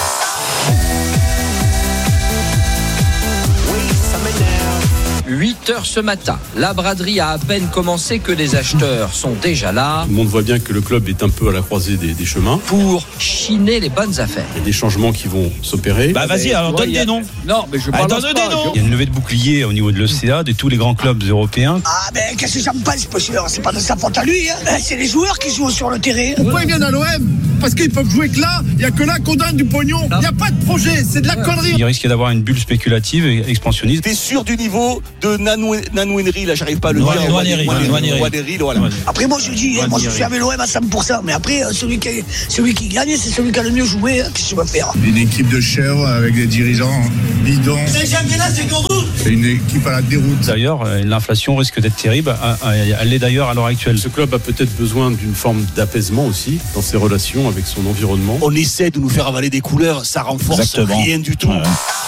8h ce matin. La braderie a à peine commencé que les acheteurs sont déjà là. Tout le monde voit bien que le club est un peu à la croisée des chemins. Pour chiner les bonnes affaires. Il y a des changements qui vont s'opérer. Vas-y, alors donne des noms. Non, mais je parle pas. Il y a une levée de bouclier au niveau de l'OCA, de tous les grands clubs européens. Ah, ben qu'est-ce que j'en pense, monsieur? C'est pas de sa faute à lui, hein. C'est les joueurs qui jouent sur le terrain. Pourquoi ils viennent à l'OM? Parce qu'ils peuvent jouer que là. Il n'y a que là qu'on donne du pognon. Il n'y a pas de projet, c'est de la connerie. Il risque d'avoir une bulle spéculative et expansionniste. T'es sûr du niveau de Nanouenri, là, j'arrive pas à le dire. Noaneri, voilà. Après, moi, je dis, moi, je suis avec l'OM à 100%. Mais après, celui qui gagne, c'est celui qui a le mieux joué. Qu'est-ce qu'il va faire? Une équipe de chèvres avec des dirigeants bidons. C'est championnat, c'est qu'on roule. C'est une équipe à la déroute. D'ailleurs, l'inflation risque d'être terrible. Elle l'est d'ailleurs à l'heure actuelle. Ce club a peut-être besoin d'une forme d'apaisement aussi dans ses relations avec son environnement. On essaie de nous faire avaler des couleurs, ça renforce rien du tout.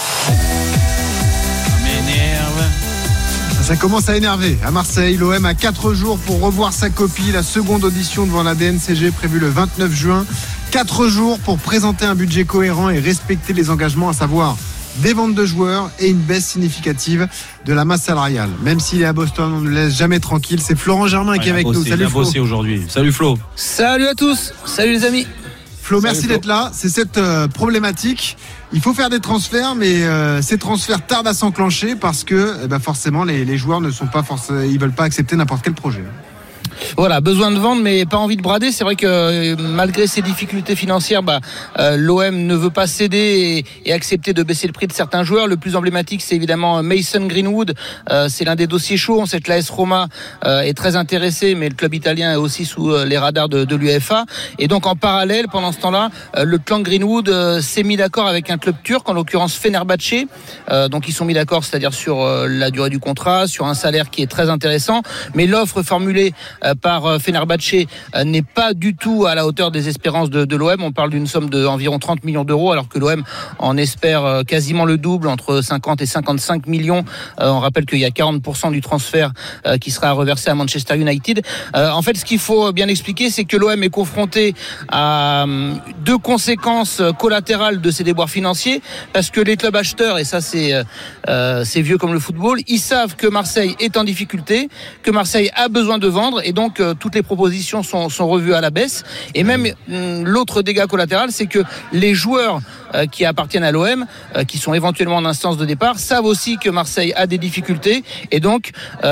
Ça commence à énerver. À Marseille, l'OM a 4 jours pour revoir sa copie. La seconde audition devant la DNCG prévue le 29 juin. 4 jours pour présenter un budget cohérent et respecter les engagements, à savoir des ventes de joueurs et une baisse significative de la masse salariale. Même s'il est à Boston, on ne le laisse jamais tranquille. C'est Florent Germain qui est avec nous. Salut Flo. Aujourd'hui. Salut Flo. Salut à tous. Salut les amis. Flo, merci d'être là. C'est cette problématique. Il faut faire des transferts, mais ces transferts tardent à s'enclencher parce que forcément les joueurs ne sont pas ils veulent pas accepter n'importe quel projet. Voilà, besoin de vendre mais pas envie de brader. C'est vrai que malgré ces difficultés financières, l'OM ne veut pas céder et accepter de baisser le prix de certains joueurs. Le plus emblématique, c'est évidemment Mason Greenwood. C'est l'un des dossiers chauds. On sait que l'AS Roma est très intéressé, mais le club italien est aussi sous les radars de l'UEFA. Et donc en parallèle, pendant ce temps-là, le clan Greenwood s'est mis d'accord avec un club turc, en l'occurrence Fenerbahçe. Donc ils sont mis d'accord, c'est-à-dire sur la durée du contrat, sur un salaire qui est très intéressant. Mais l'offre formulée par Fenerbahçe n'est pas du tout à la hauteur des espérances de l'OM. On parle d'une somme d'environ 30 millions d'euros, alors que l'OM en espère quasiment le double, entre 50 et 55 millions. On rappelle qu'il y a 40% du transfert qui sera reversé à Manchester United. En fait, ce qu'il faut bien expliquer, c'est que l'OM est confronté à 2 conséquences collatérales de ces déboires financiers, parce que les clubs acheteurs, et ça c'est vieux comme le football, ils savent que Marseille est en difficulté, que Marseille a besoin de vendre, et donc toutes les propositions sont revues à la baisse. Et même l'autre dégât collatéral, c'est que les joueurs qui appartiennent à l'OM, qui sont éventuellement en instance de départ, savent aussi que Marseille a des difficultés, et donc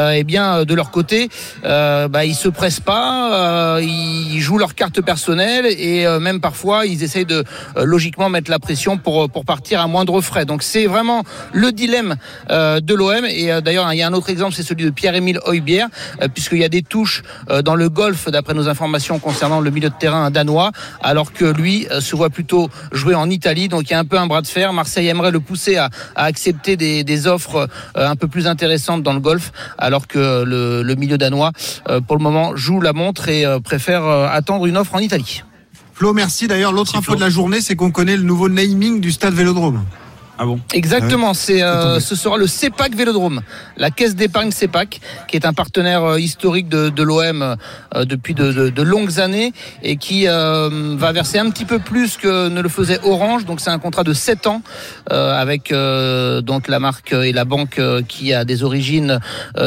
de leur côté ils se pressent pas, ils jouent leur carte personnelle, et même parfois ils essayent de logiquement mettre la pression pour partir à moindre frais. Donc c'est vraiment le dilemme de l'OM. Et d'ailleurs il y a un autre exemple, c'est celui de Pierre-Emile Højbjerg, puisqu'il y a des touches dans le golf, d'après nos informations, concernant le milieu de terrain danois, alors que lui se voit plutôt jouer en Italie. Donc il y a un peu un bras de fer. Marseille aimerait le pousser à accepter des offres un peu plus intéressantes dans le golf, alors que le milieu danois pour le moment joue la montre et préfère attendre une offre en Italie. Flo, merci. D'ailleurs, l'autre info de la journée, c'est qu'on connaît le nouveau naming du stade Vélodrome. Ah bon? Exactement, ce sera le CEPAC Vélodrome, la caisse d'épargne CEPAC, qui est un partenaire historique de l'OM depuis de longues années, et qui va verser un petit peu plus que ne le faisait Orange. Donc c'est un contrat de 7 ans avec donc la marque et la banque qui a des origines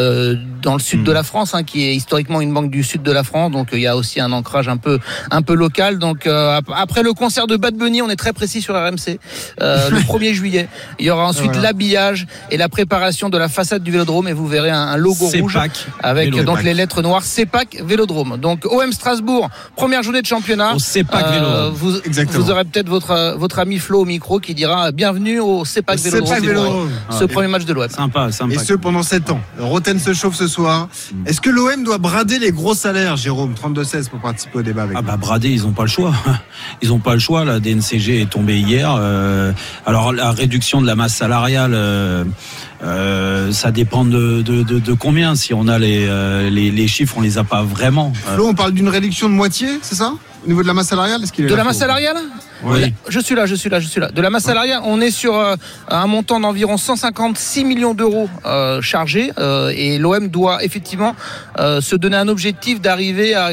dans le sud de la France, qui est historiquement une banque du sud de la France. Donc il y a aussi un ancrage un peu local. Donc après le concert de Bad Bunny, on est très précis sur RMC, le 1er juillet. Il y aura ensuite l'habillage et la préparation de la façade du Vélodrome, et vous verrez un logo rouge avec donc les lettres noires CEPAC Vélodrome. Donc OM Strasbourg, première journée de championnat. Au CEPAC Vélodrome. Vous aurez peut-être votre ami Flo au micro qui dira bienvenue au CEPAC Vélodrome. Ce premier match de l'OM. Sympa. Et ce pendant 7 ans. Roten se chauffe ce soir. Est-ce que l'OM doit brader les gros salaires, Jérôme? 32-16 pour participer au débat avec nous. Brader, ils n'ont pas le choix. Ils n'ont pas le choix. La DNCG est tombée hier. Alors la réduction de la masse salariale Ça dépend de combien. Si on a les chiffres, on les a pas vraiment. Flo, on parle d'une réduction de moitié, c'est ça ? Au niveau de la masse salariale, est-ce qu'il est de là, la masse salariale ? Oui. Je suis là. De la masse salariale, on est sur un montant d'environ 156 millions d'euros chargés et l'OM doit effectivement se donner un objectif d'arriver à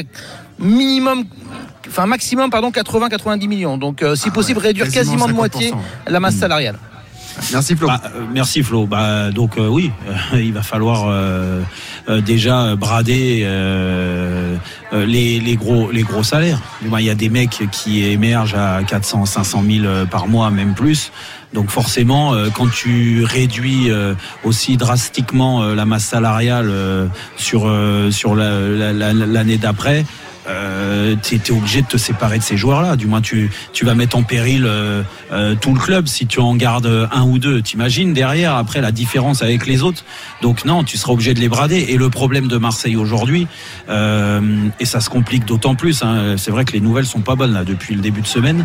maximum 80-90 millions. Donc si possible réduire quasiment de moitié la masse salariale. Merci Flo. Merci Flo. Donc oui, il va falloir déjà brader les gros salaires. Il y a des mecs qui émergent à 400-500 000 par mois, même plus. Donc forcément, quand tu réduis aussi drastiquement la masse salariale sur l'année d'après, t'es obligé de te séparer de ces joueurs-là. Du moins, tu vas mettre en péril tout le club si tu en gardes un ou deux. T'imagines derrière, après, la différence avec les autres. Donc non, tu seras obligé de les brader. Et le problème de Marseille aujourd'hui, et ça se complique d'autant plus, hein, c'est vrai que les nouvelles sont pas bonnes là depuis le début de semaine.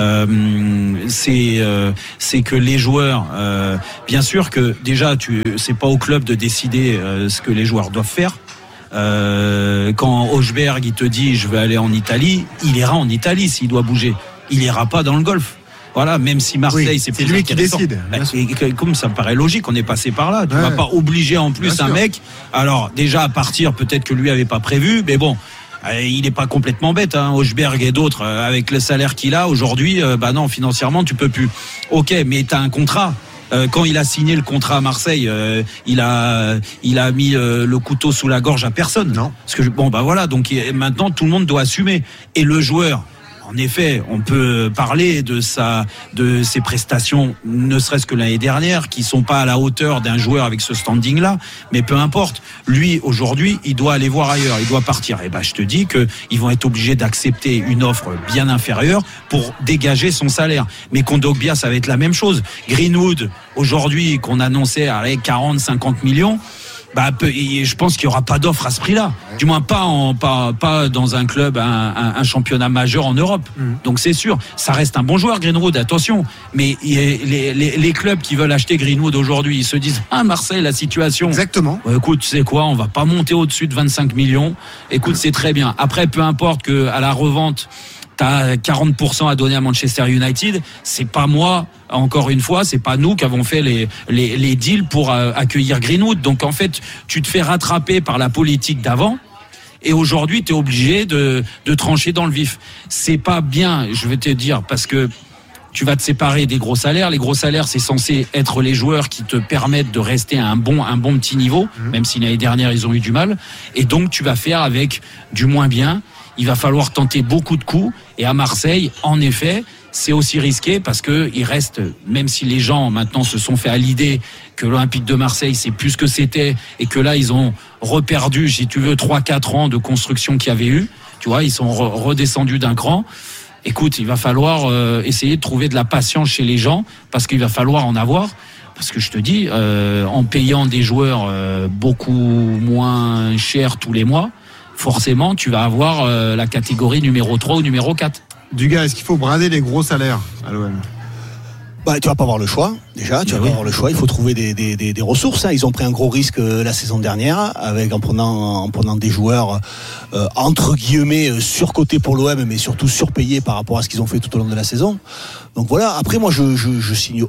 C'est que les joueurs, bien sûr que déjà, c'est pas au club de décider ce que les joueurs doivent faire. Quand Hochberg il te dit je vais aller en Italie, il ira en Italie s'il doit bouger. Il ira pas dans le golf. Voilà, même si Marseille c'est plus lui qui décide. Et comme ça me paraît logique, on est passé par là. Tu vas pas obliger en plus un mec. Alors déjà à partir, peut-être que lui avait pas prévu, mais bon. Il n'est pas complètement bête, hein, Hochberg et d'autres, avec le salaire qu'il a aujourd'hui, non, financièrement tu peux plus. Ok, mais t'as un contrat. Quand il a signé le contrat à Marseille, il a mis le couteau sous la gorge à personne. Non. Parce que voilà, donc maintenant tout le monde doit assumer. Et le joueur, en effet, on peut parler de ses prestations, ne serait-ce que l'année dernière, qui sont pas à la hauteur d'un joueur avec ce standing-là, mais peu importe. Lui, aujourd'hui, il doit aller voir ailleurs, il doit partir. Et je te dis qu'ils vont être obligés d'accepter une offre bien inférieure pour dégager son salaire. Mais Kondogbia, ça va être la même chose. Greenwood, aujourd'hui, qu'on annonçait à 40-50 millions, je pense qu'il n'y aura pas d'offre à ce prix-là. Du moins pas dans un club, un championnat majeur en Europe. Donc c'est sûr, ça reste un bon joueur Greenwood, attention. Mais les clubs qui veulent acheter Greenwood aujourd'hui, ils se disent Marseille, la situation. Exactement. Écoute, tu sais quoi, on va pas monter au-dessus de 25 millions. Écoute, c'est très bien. Après, peu importe que à la revente, t'as 40% à donner à Manchester United. C'est pas moi, encore une fois, c'est pas nous qui avons fait les deals pour accueillir Greenwood. Donc en fait, tu te fais rattraper par la politique d'avant. Et aujourd'hui, tu es obligé de trancher dans le vif. C'est pas bien, je vais te dire, parce que tu vas te séparer des gros salaires. Les gros salaires, c'est censé être les joueurs qui te permettent de rester à un bon petit niveau, même si l'année dernière, ils ont eu du mal. Et donc, tu vas faire avec du moins bien. Il va falloir tenter beaucoup de coups. Et à Marseille, en effet, c'est aussi risqué parce que il reste, même si les gens maintenant se sont fait à l'idée que l'Olympique de Marseille, c'est plus ce que c'était et que là, ils ont reperdu, si tu veux, 3-4 ans de construction qu'il y avait eu. Tu vois, ils sont redescendus d'un cran. Écoute, il va falloir essayer de trouver de la patience chez les gens parce qu'il va falloir en avoir. Parce que je te dis, en payant des joueurs beaucoup moins chers tous les mois, forcément, tu vas avoir la catégorie numéro 3 ou numéro 4. Dugas, est-ce qu'il faut brader les gros salaires à l'OM ? Tu vas pas avoir le choix, déjà, tu vas pas avoir le choix, il faut trouver des ressources. Ils ont pris un gros risque la saison dernière en prenant des joueurs entre guillemets surcotés pour l'OM, mais surtout surpayés par rapport à ce qu'ils ont fait tout au long de la saison. Donc voilà, après moi je signe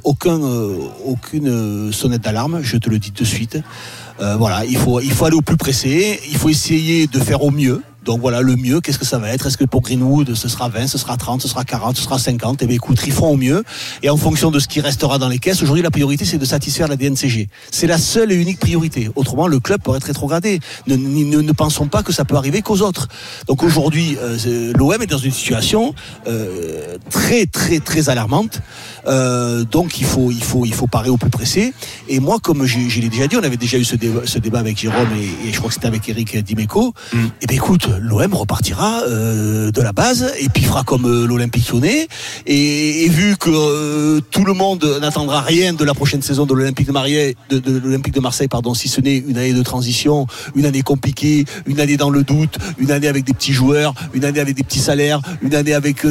aucune sonnette d'alarme, je te le dis de suite. Il faut aller au plus pressé, il faut essayer de faire au mieux. Donc voilà, le mieux, qu'est-ce que ça va être ? Est-ce que pour Greenwood, ce sera 20, ce sera 30, ce sera 40, ce sera 50 ? Écoute, ils feront au mieux. Et en fonction de ce qui restera dans les caisses, aujourd'hui, la priorité, c'est de satisfaire la DNCG. C'est la seule et unique priorité. Autrement, le club pourrait être rétrogradé. Ne pensons pas que ça peut arriver qu'aux autres. Donc aujourd'hui, l'OM est dans une situation très, très, très alarmante. Donc il faut parer au plus pressé. Et moi, comme je l'ai déjà dit, on avait déjà eu ce débat avec Jérôme et je crois que c'était avec Eric Dimeco. Et bien écoute, l'OM repartira de la base et puis fera comme l'Olympique Lyonnais et vu que tout le monde n'attendra rien de la prochaine saison de l'Olympique de Marseille, si ce n'est une année de transition, une année compliquée, une année dans le doute, une année avec des petits joueurs, une année avec des petits salaires, une année avec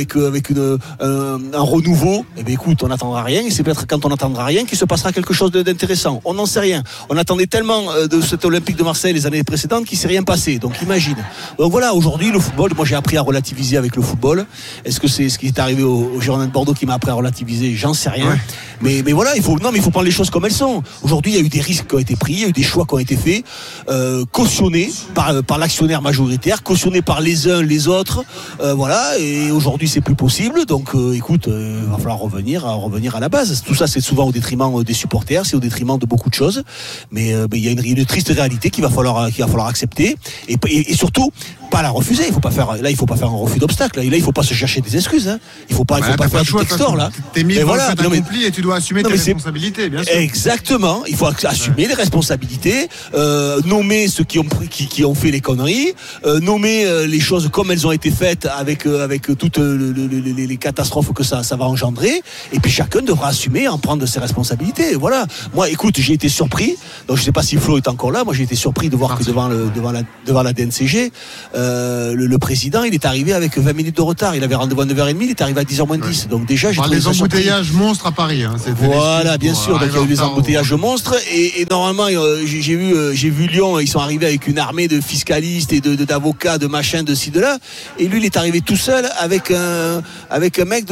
un renouveau. Eh bien écoute, on n'attendra rien et c'est peut-être quand on n'attendra rien qu'il se passera quelque chose d'intéressant. On n'en sait rien. On attendait tellement de cet Olympique de Marseille les années précédentes qu'il ne s'est rien passé. Donc imagine. Donc voilà, aujourd'hui le football, moi j'ai appris à relativiser avec le football. Est-ce que c'est ce qui est arrivé au Girondins de Bordeaux qui m'a appris à relativiser? J'en sais rien. Ouais. Mais voilà, il faut prendre les choses comme elles sont. Aujourd'hui, il y a eu des risques qui ont été pris, il y a eu des choix qui ont été faits, cautionnés par l'actionnaire majoritaire, cautionnés par les uns, les autres. Voilà, et aujourd'hui c'est plus possible. Donc écoute, il va falloir revenir à la base. Tout ça, c'est souvent au détriment des supporters, c'est au détriment de beaucoup de choses. Mais il y a une triste réalité qu'il va falloir accepter et surtout pas la refuser. Il faut pas faire un refus d'obstacle. Là, il faut pas se chercher des excuses. Hein. Il faut pas faire du textor là. T'es mis devant le fait accompli et tu dois assumer tes responsabilités, bien sûr. Exactement. Il faut assumer les responsabilités, nommer ceux qui ont fait les conneries, nommer les choses comme elles ont été faites avec toutes les catastrophes que ça va engendrer. Et puis chacun devra assumer, en prendre ses responsabilités. Voilà. Moi, écoute, j'ai été surpris. Donc je sais pas si Flo est encore là. Moi, j'ai été surpris de voir que devant la DNCG, le président, il est arrivé avec 20 minutes de retard. Il avait rendez-vous à 9h30, il est arrivé à 10h moins 10. Donc déjà, j'ai trouvé les embouteillages monstres à Paris. Hein, voilà, bien sûr. Donc il y a eu des embouteillages monstres. Et normalement, j'ai vu Lyon. Ils sont arrivés avec une armée de fiscalistes et d'avocats, de machins, de ci, de là. Et lui, il est arrivé tout seul avec un mec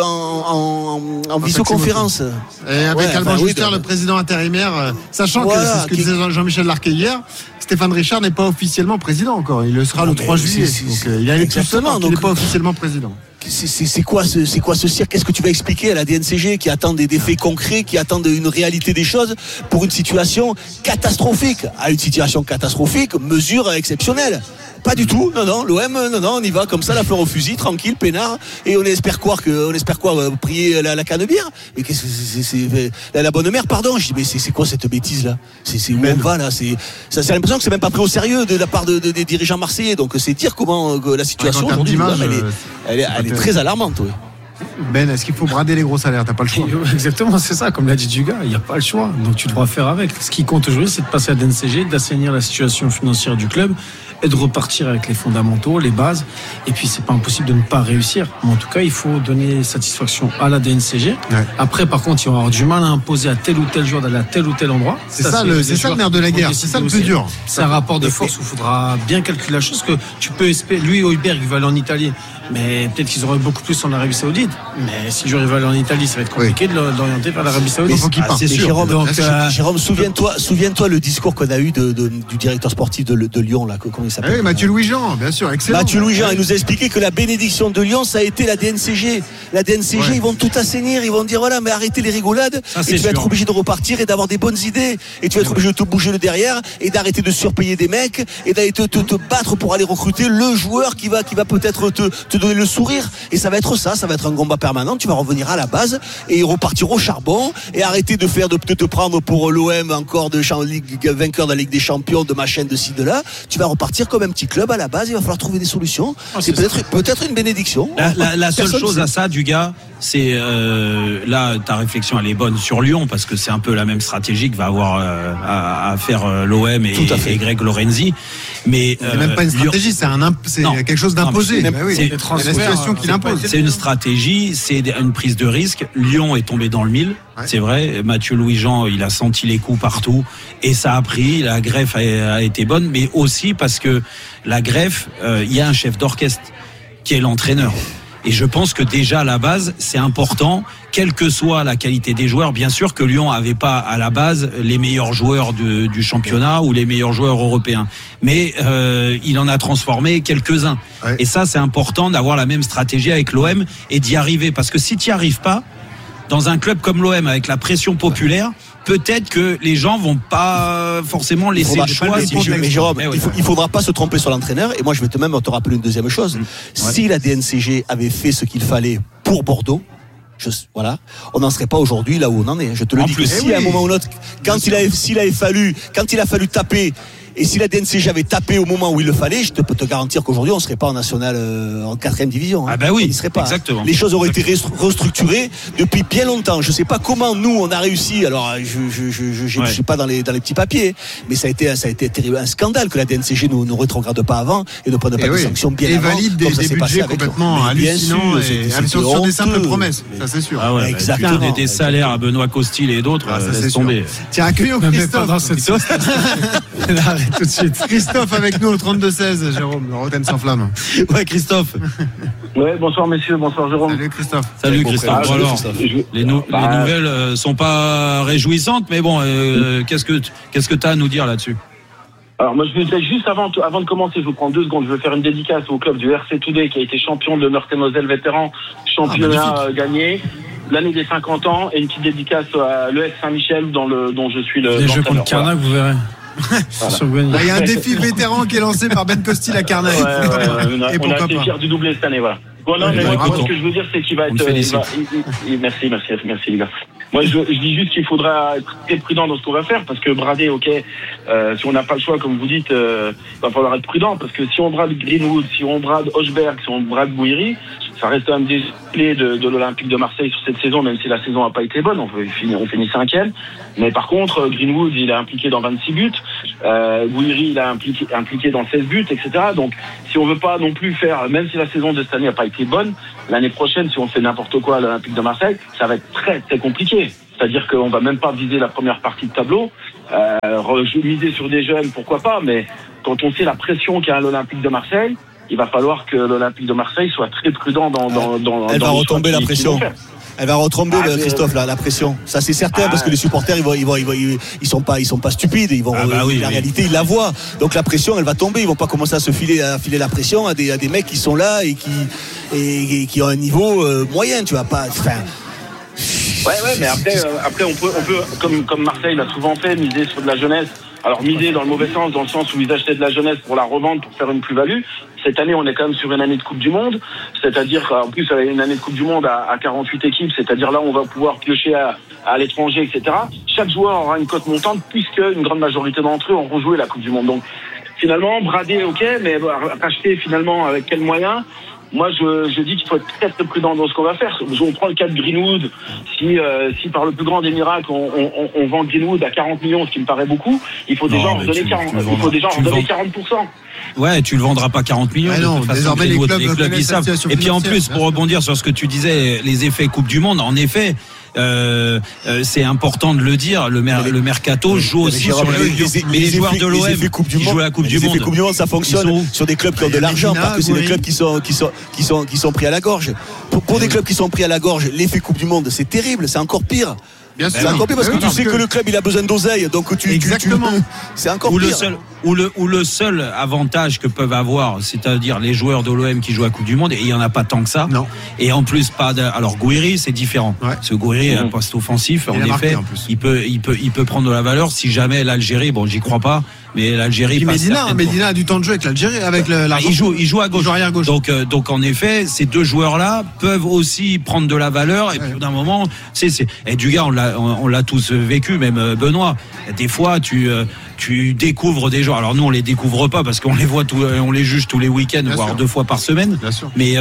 en visioconférence. Et avec Albin Juster, le président intérimaire, sachant que c'est ce que disait Jean-Michel Larquet hier. Stéphane Richard n'est pas officiellement président encore. Il le sera le 3 juillet. Donc, il a tout seul, donc il n'est pas officiellement président. C'est quoi ce cirque? Qu'est-ce que tu vas expliquer à la DNCG qui attend des faits concrets, qui attendent une réalité des choses pour une situation catastrophique? À une situation catastrophique, mesure exceptionnelle. Pas du tout, non, l'OM, on y va comme ça, la fleur au fusil, tranquille, peinard, et on espère prier la canne de bière. Mais qu'est-ce que c'est la bonne mère, pardon. Je dis, mais c'est quoi cette bêtise là? C'est où on va là? C'est l'impression que c'est même pas pris au sérieux de la part des dirigeants marseillais. Donc c'est dire comment la situation aujourd'hui, elle est très alarmante. Oui. Ben, est-ce qu'il faut brader les gros salaires? T'as pas le choix. Exactement, c'est ça, comme l'a dit Dugas, il n'y a pas le choix. Donc tu dois faire avec. Ce qui compte aujourd'hui, c'est de passer à DNCG, d'assainir la situation financière du club et de repartir avec les fondamentaux, les bases. Et puis c'est pas impossible de ne pas réussir. Mais en tout cas, il faut donner satisfaction à la DNCG. Ouais. Après, par contre, il va avoir du mal à imposer à tel ou tel joueur d'aller à tel ou tel endroit. C'est ça le nerf de la guerre. C'est ça le plus dur. C'est un rapport de force où il faudra bien calculer la chose, que tu peux espérer. Lui, Højbjerg, il va aller en Italie. Mais peut-être qu'ils auraient beaucoup plus en Arabie Saoudite. Mais si je vais aller en Italie, ça va être compliqué de l'orienter vers l'Arabie Saoudite. C'est sûr. Jérôme, souviens-toi le discours qu'on a eu du directeur sportif de Lyon là. Comment il s'appelle? Oui, Mathieu Louis-Jean, bien sûr, excellent. Mathieu Louis-Jean, il nous a expliqué que la bénédiction de Lyon, ça a été la DNCG. La DNCG, ils vont tout assainir, ils vont dire voilà, mais arrêtez les rigolades. Et tu vas être obligé de repartir et d'avoir des bonnes idées. Et tu vas être obligé de te bouger le derrière et d'arrêter de surpayer des mecs et d'aller te battre pour aller recruter le joueur qui va peut-être te donner le sourire. Et ça va être un combat permanent. Tu vas revenir à la base et repartir au charbon et arrêter de te prendre pour l'OM encore vainqueur de la Ligue des Champions, de machin, de ci, de là. Tu vas repartir comme un petit club à la base. Il va falloir trouver des solutions. C'est peut-être une bénédiction. La seule chose à ça, Dugas, c'est là ta réflexion elle est bonne sur Lyon parce que c'est un peu la même stratégie que va avoir à faire l'OM et Greg Lorenzi. Mais c'est même pas une stratégie, c'est quelque chose d'imposé. C'est la situation qu'il impose. C'est une stratégie, c'est une prise de risque. Lyon est tombé dans le mille. Ouais. C'est vrai, Mathieu Louis-Jean, il a senti les coups partout et ça a pris, la greffe a été bonne, mais aussi parce que la greffe, il y a un chef d'orchestre qui est l'entraîneur. Et je pense que déjà à la base, c'est important, quelle que soit la qualité des joueurs. Bien sûr que Lyon n'avait pas à la base les meilleurs joueurs du championnat ou les meilleurs joueurs européens. Mais il en a transformé quelques-uns. Ouais. Et ça, c'est important d'avoir la même stratégie avec l'OM et d'y arriver. Parce que si tu n'y arrives pas, dans un club comme l'OM, avec la pression populaire, peut-être que les gens vont pas forcément laisser le choix. Mais Jérôme, il faudra pas se tromper sur l'entraîneur. Et moi, je vais te rappeler une deuxième chose. Si la DNCG avait fait ce qu'il fallait pour Bordeaux, on n'en serait pas aujourd'hui là où on en est. Je te le dis que si à un moment ou l'autre, quand il a fallu taper Et si la DNCG avait tapé au moment où il le fallait, je peux te garantir qu'aujourd'hui on ne serait pas en nationale en 4e division. Ah bah oui, on n'y serait pas. Exactement. Les choses auraient été restructurées depuis bien longtemps. Je ne sais pas comment nous on a réussi. Alors je ne suis pas dans les petits papiers, mais ça a été terrible, un scandale que la DNCG ne rétrograde pas avant et ne prenne pas des sanctions bien avant. Et valide des budgets complètement hallucinants sur des simples promesses. Ça c'est sûr. Ah ouais, exactement. Des salaires à Benoît Costil et d'autres. Laisse tomber. Tiens, accueillons Christophe. Arrête tout de suite. Christophe avec nous au 32-16, Jérôme, le Rotten sans flamme. Ouais, Christophe. Ouais, bonsoir messieurs, bonsoir Jérôme. Salut Christophe. Salut Christophe. Alors, les nouvelles sont pas réjouissantes, mais bon, qu'est-ce que tu as à nous dire là-dessus? Alors moi je vais juste avant de commencer, je vous prends 2 secondes, je veux faire une dédicace au club du RC Today qui a été champion de Meurthe-et-Moselle vétéran, championnat gagné, l'année des 50 ans, et une petite dédicace à l'ES Saint-Michel dont je suis le. Les jeux contre Carnac, vous verrez. Voilà. Il y a un défi vétéran qui est lancé par Ben Costil à Carnac. On a été fiers du doublé cette année, voilà. Bon, non, mais moi, ce que je veux dire, c'est qu'il va être. Merci les gars. Moi, je dis juste qu'il faudra être très prudent dans ce qu'on va faire, parce que brader, si on n'a pas le choix, comme vous dites, il va falloir être prudent, parce que si on brade Greenwood, si on brade Hochberg, si on brade Gouiri, ça reste quand même des clés de l'Olympique de Marseille sur cette saison, même si la saison n'a pas été bonne, on finit 5e. Mais par contre, Greenwood, il est impliqué dans 26 buts, Gouiri, il est impliqué dans 16 buts, etc. Donc, si on veut pas non plus faire, même si la saison de cette année n'a pas été bonne, l'année prochaine, si on fait n'importe quoi à l'Olympique de Marseille, ça va être très, très compliqué. C'est-à-dire qu'on va même pas viser la première partie de tableau, miser sur des jeunes, pourquoi pas, mais quand on sait la pression qu'il y a à l'Olympique de Marseille, il va falloir que l'Olympique de Marseille soit très prudent dans Elle va retomber la pression. Elle va retomber, Christophe, la pression. Ça c'est certain, parce que les supporters ils sont pas stupides. La réalité ils la voient. Donc la pression elle va tomber. Ils vont pas commencer à filer la pression à des mecs qui sont là et qui ont un niveau moyen. Tu vas pas. Ouais, mais après on peut comme Marseille l'a souvent fait, miser sur de la jeunesse. Alors miser dans le mauvais sens, dans le sens où ils achetaient de la jeunesse pour la revendre, pour faire une plus-value. Cette année, on est quand même sur une année de Coupe du Monde, c'est-à-dire qu'en plus, une année de Coupe du Monde à 48 équipes, c'est-à-dire là, on va pouvoir piocher à l'étranger, etc. Chaque joueur aura une cote montante, puisque une grande majorité d'entre eux ont rejoué la Coupe du Monde. Donc, finalement, brader, mais racheter finalement avec quels moyens? Moi, je dis qu'il faut être très très prudent dans ce qu'on va faire. On prend le cas de Greenwood. Si par le plus grand des miracles, on vend Greenwood à 40 millions, ce qui me paraît beaucoup, il faut déjà en redonner 40%. Ouais, tu le vendras pas 40 millions. Ah non, désormais les clubs ils savent. Et puis en plus, pour rebondir sur ce que tu disais, les effets Coupe du Monde, en effet. C'est important de le dire. Le mercato joue aussi sur les joueurs de l'OM qui jouent la Coupe du Monde. Les Coupe du Monde, ça fonctionne sur des clubs qui ont de l'argent, parce que c'est des clubs qui sont pris à la gorge. Pour des clubs qui sont pris à la gorge, l'effet Coupe du Monde, c'est terrible, c'est encore pire. Bien sûr. C'est encore pire parce que tu sais que le club il a besoin d'oseille, donc exactement. C'est encore pire. Le seul avantage que peuvent avoir, c'est-à-dire les joueurs de l'OM qui jouent à la Coupe du Monde, et il y en a pas tant que ça. Non. Et en plus alors Gouiri c'est différent. Ouais. Ce Gouiri est un poste offensif, en effet, il peut prendre de la valeur si jamais l'Algérie, bon j'y crois pas, mais l'Algérie Medina a du temps de jeu avec l'Algérie, avec il joue à gauche. Donc en effet, ces deux joueurs-là peuvent aussi prendre de la valeur, et puis d'un moment, et du gars, on l'a tous vécu, même Benoît. Des fois, tu découvres des joueurs. Alors nous, on les découvre pas parce qu'on les voit on les juge tous les week-ends, bien voire sûr. 2 fois par semaine. Bien sûr. Mais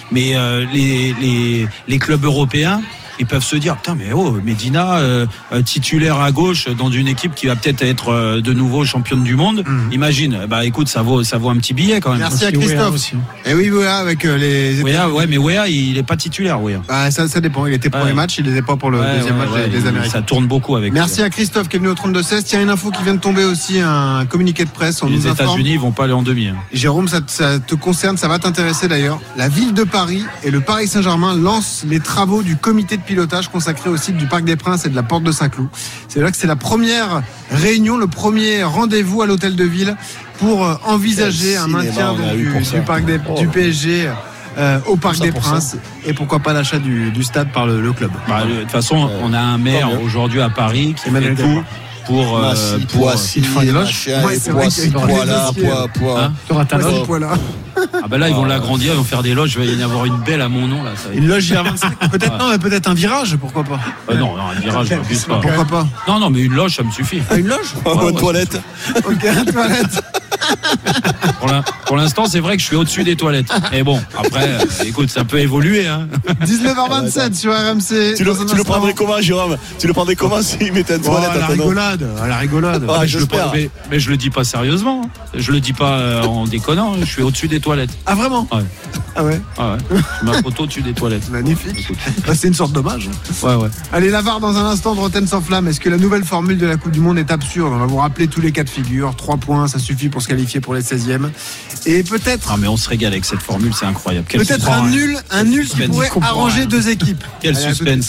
les clubs européens, ils peuvent se dire putain mais Medina titulaire à gauche dans une équipe qui va peut-être être de nouveau championne du monde. Imagine, écoute, ça vaut un petit billet quand même. Merci à Christophe. Et oui, Wea avec les mais Wea il est pas titulaire, Wea. Ça dépend, il était premier match, il n'était pas pour le deuxième match des Américains. Ça tourne beaucoup avec. Merci à Christophe qui est venu au 32-16. Tiens, une info qui vient de tomber aussi, un communiqué de presse. Les États-Unis ils vont pas aller en demi. Jérôme, ça te concerne, ça va t'intéresser d'ailleurs. La ville de Paris et le Paris Saint-Germain lancent les travaux du comité de pilotage consacré au site du Parc des Princes et de la Porte de Saint-Cloud. C'est là que c'est la première réunion, le premier rendez-vous à l'hôtel de ville pour envisager un maintien du PSG au Parc des Princes, et pourquoi pas l'achat du stade par le club. De toute façon, on a un maire aujourd'hui à Paris qui fait tout pour il faut des loges. Tu auras ta loge. Ah bah là, ils vont l'agrandir, ils vont faire des loges. Il va y en avoir une belle à mon nom là. Une loge GR25. Peut-être non, mais peut-être un virage, pourquoi pas. Non, un virage, j'abuse pas. Pourquoi pas. Non, mais une loge, ça me suffit. Une loge. Une toilette. Ok, une toilette. Pour l'instant, c'est vrai que je suis au-dessus des toilettes. Et bon, après, écoute, ça peut évoluer. Hein. 19h27 sur RMC. Tu le prendrais comment, Jérôme? Tu le prendrais comment s'il mettait une toilette à la rigolade. J'espère. Mais je le dis pas sérieusement. Je le dis pas en déconnant. Je suis au-dessus des toilettes. Ah vraiment? Ouais. Ah ouais. Je ma photo au-dessus des toilettes. Magnifique. C'est une sorte d'hommage. Ouais. Allez, la VAR dans un instant de Rotten sans flamme. Est-ce que la nouvelle formule de la Coupe du Monde est absurde? On va vous rappeler tous les cas de figure. 3 points, ça suffit pour se qualifier pour les 16e. Et peut-être. Ah mais on se régale avec cette formule, c'est incroyable. Peut-être un nul qui pourrait arranger 2 équipes. Quel suspense.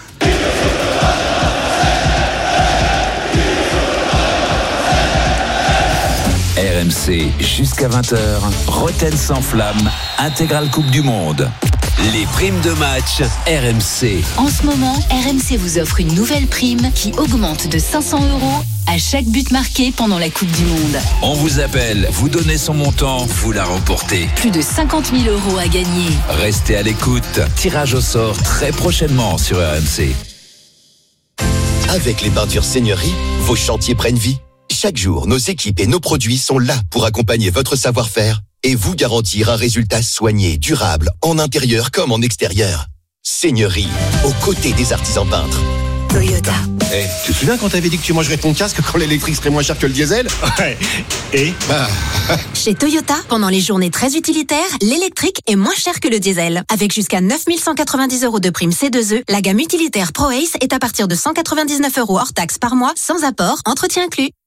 RMC jusqu'à 20h, Rotten sans flamme, intégrale Coupe du Monde. Les primes de match RMC. En ce moment, RMC vous offre une nouvelle prime qui augmente de 500 € à chaque but marqué pendant la Coupe du Monde. On vous appelle, vous donnez son montant, vous la remportez. Plus de 50 000 € à gagner. Restez à l'écoute. Tirage au sort très prochainement sur RMC. Avec les peintures Seigneurie, vos chantiers prennent vie. Chaque jour, nos équipes et nos produits sont là pour accompagner votre savoir-faire et vous garantir un résultat soigné, durable, en intérieur comme en extérieur. Seigneurie, aux côtés des artisans peintres. Toyota. Tu te souviens quand t'avais dit que tu mangerais ton casque quand l'électrique serait moins cher que le diesel? Ouais. Et Chez Toyota, pendant les journées très utilitaires, l'électrique est moins cher que le diesel. Avec jusqu'à 9 190 € de prime C2E, la gamme utilitaire Pro Ace est à partir de 199 € hors taxe par mois, sans apport, entretien inclus.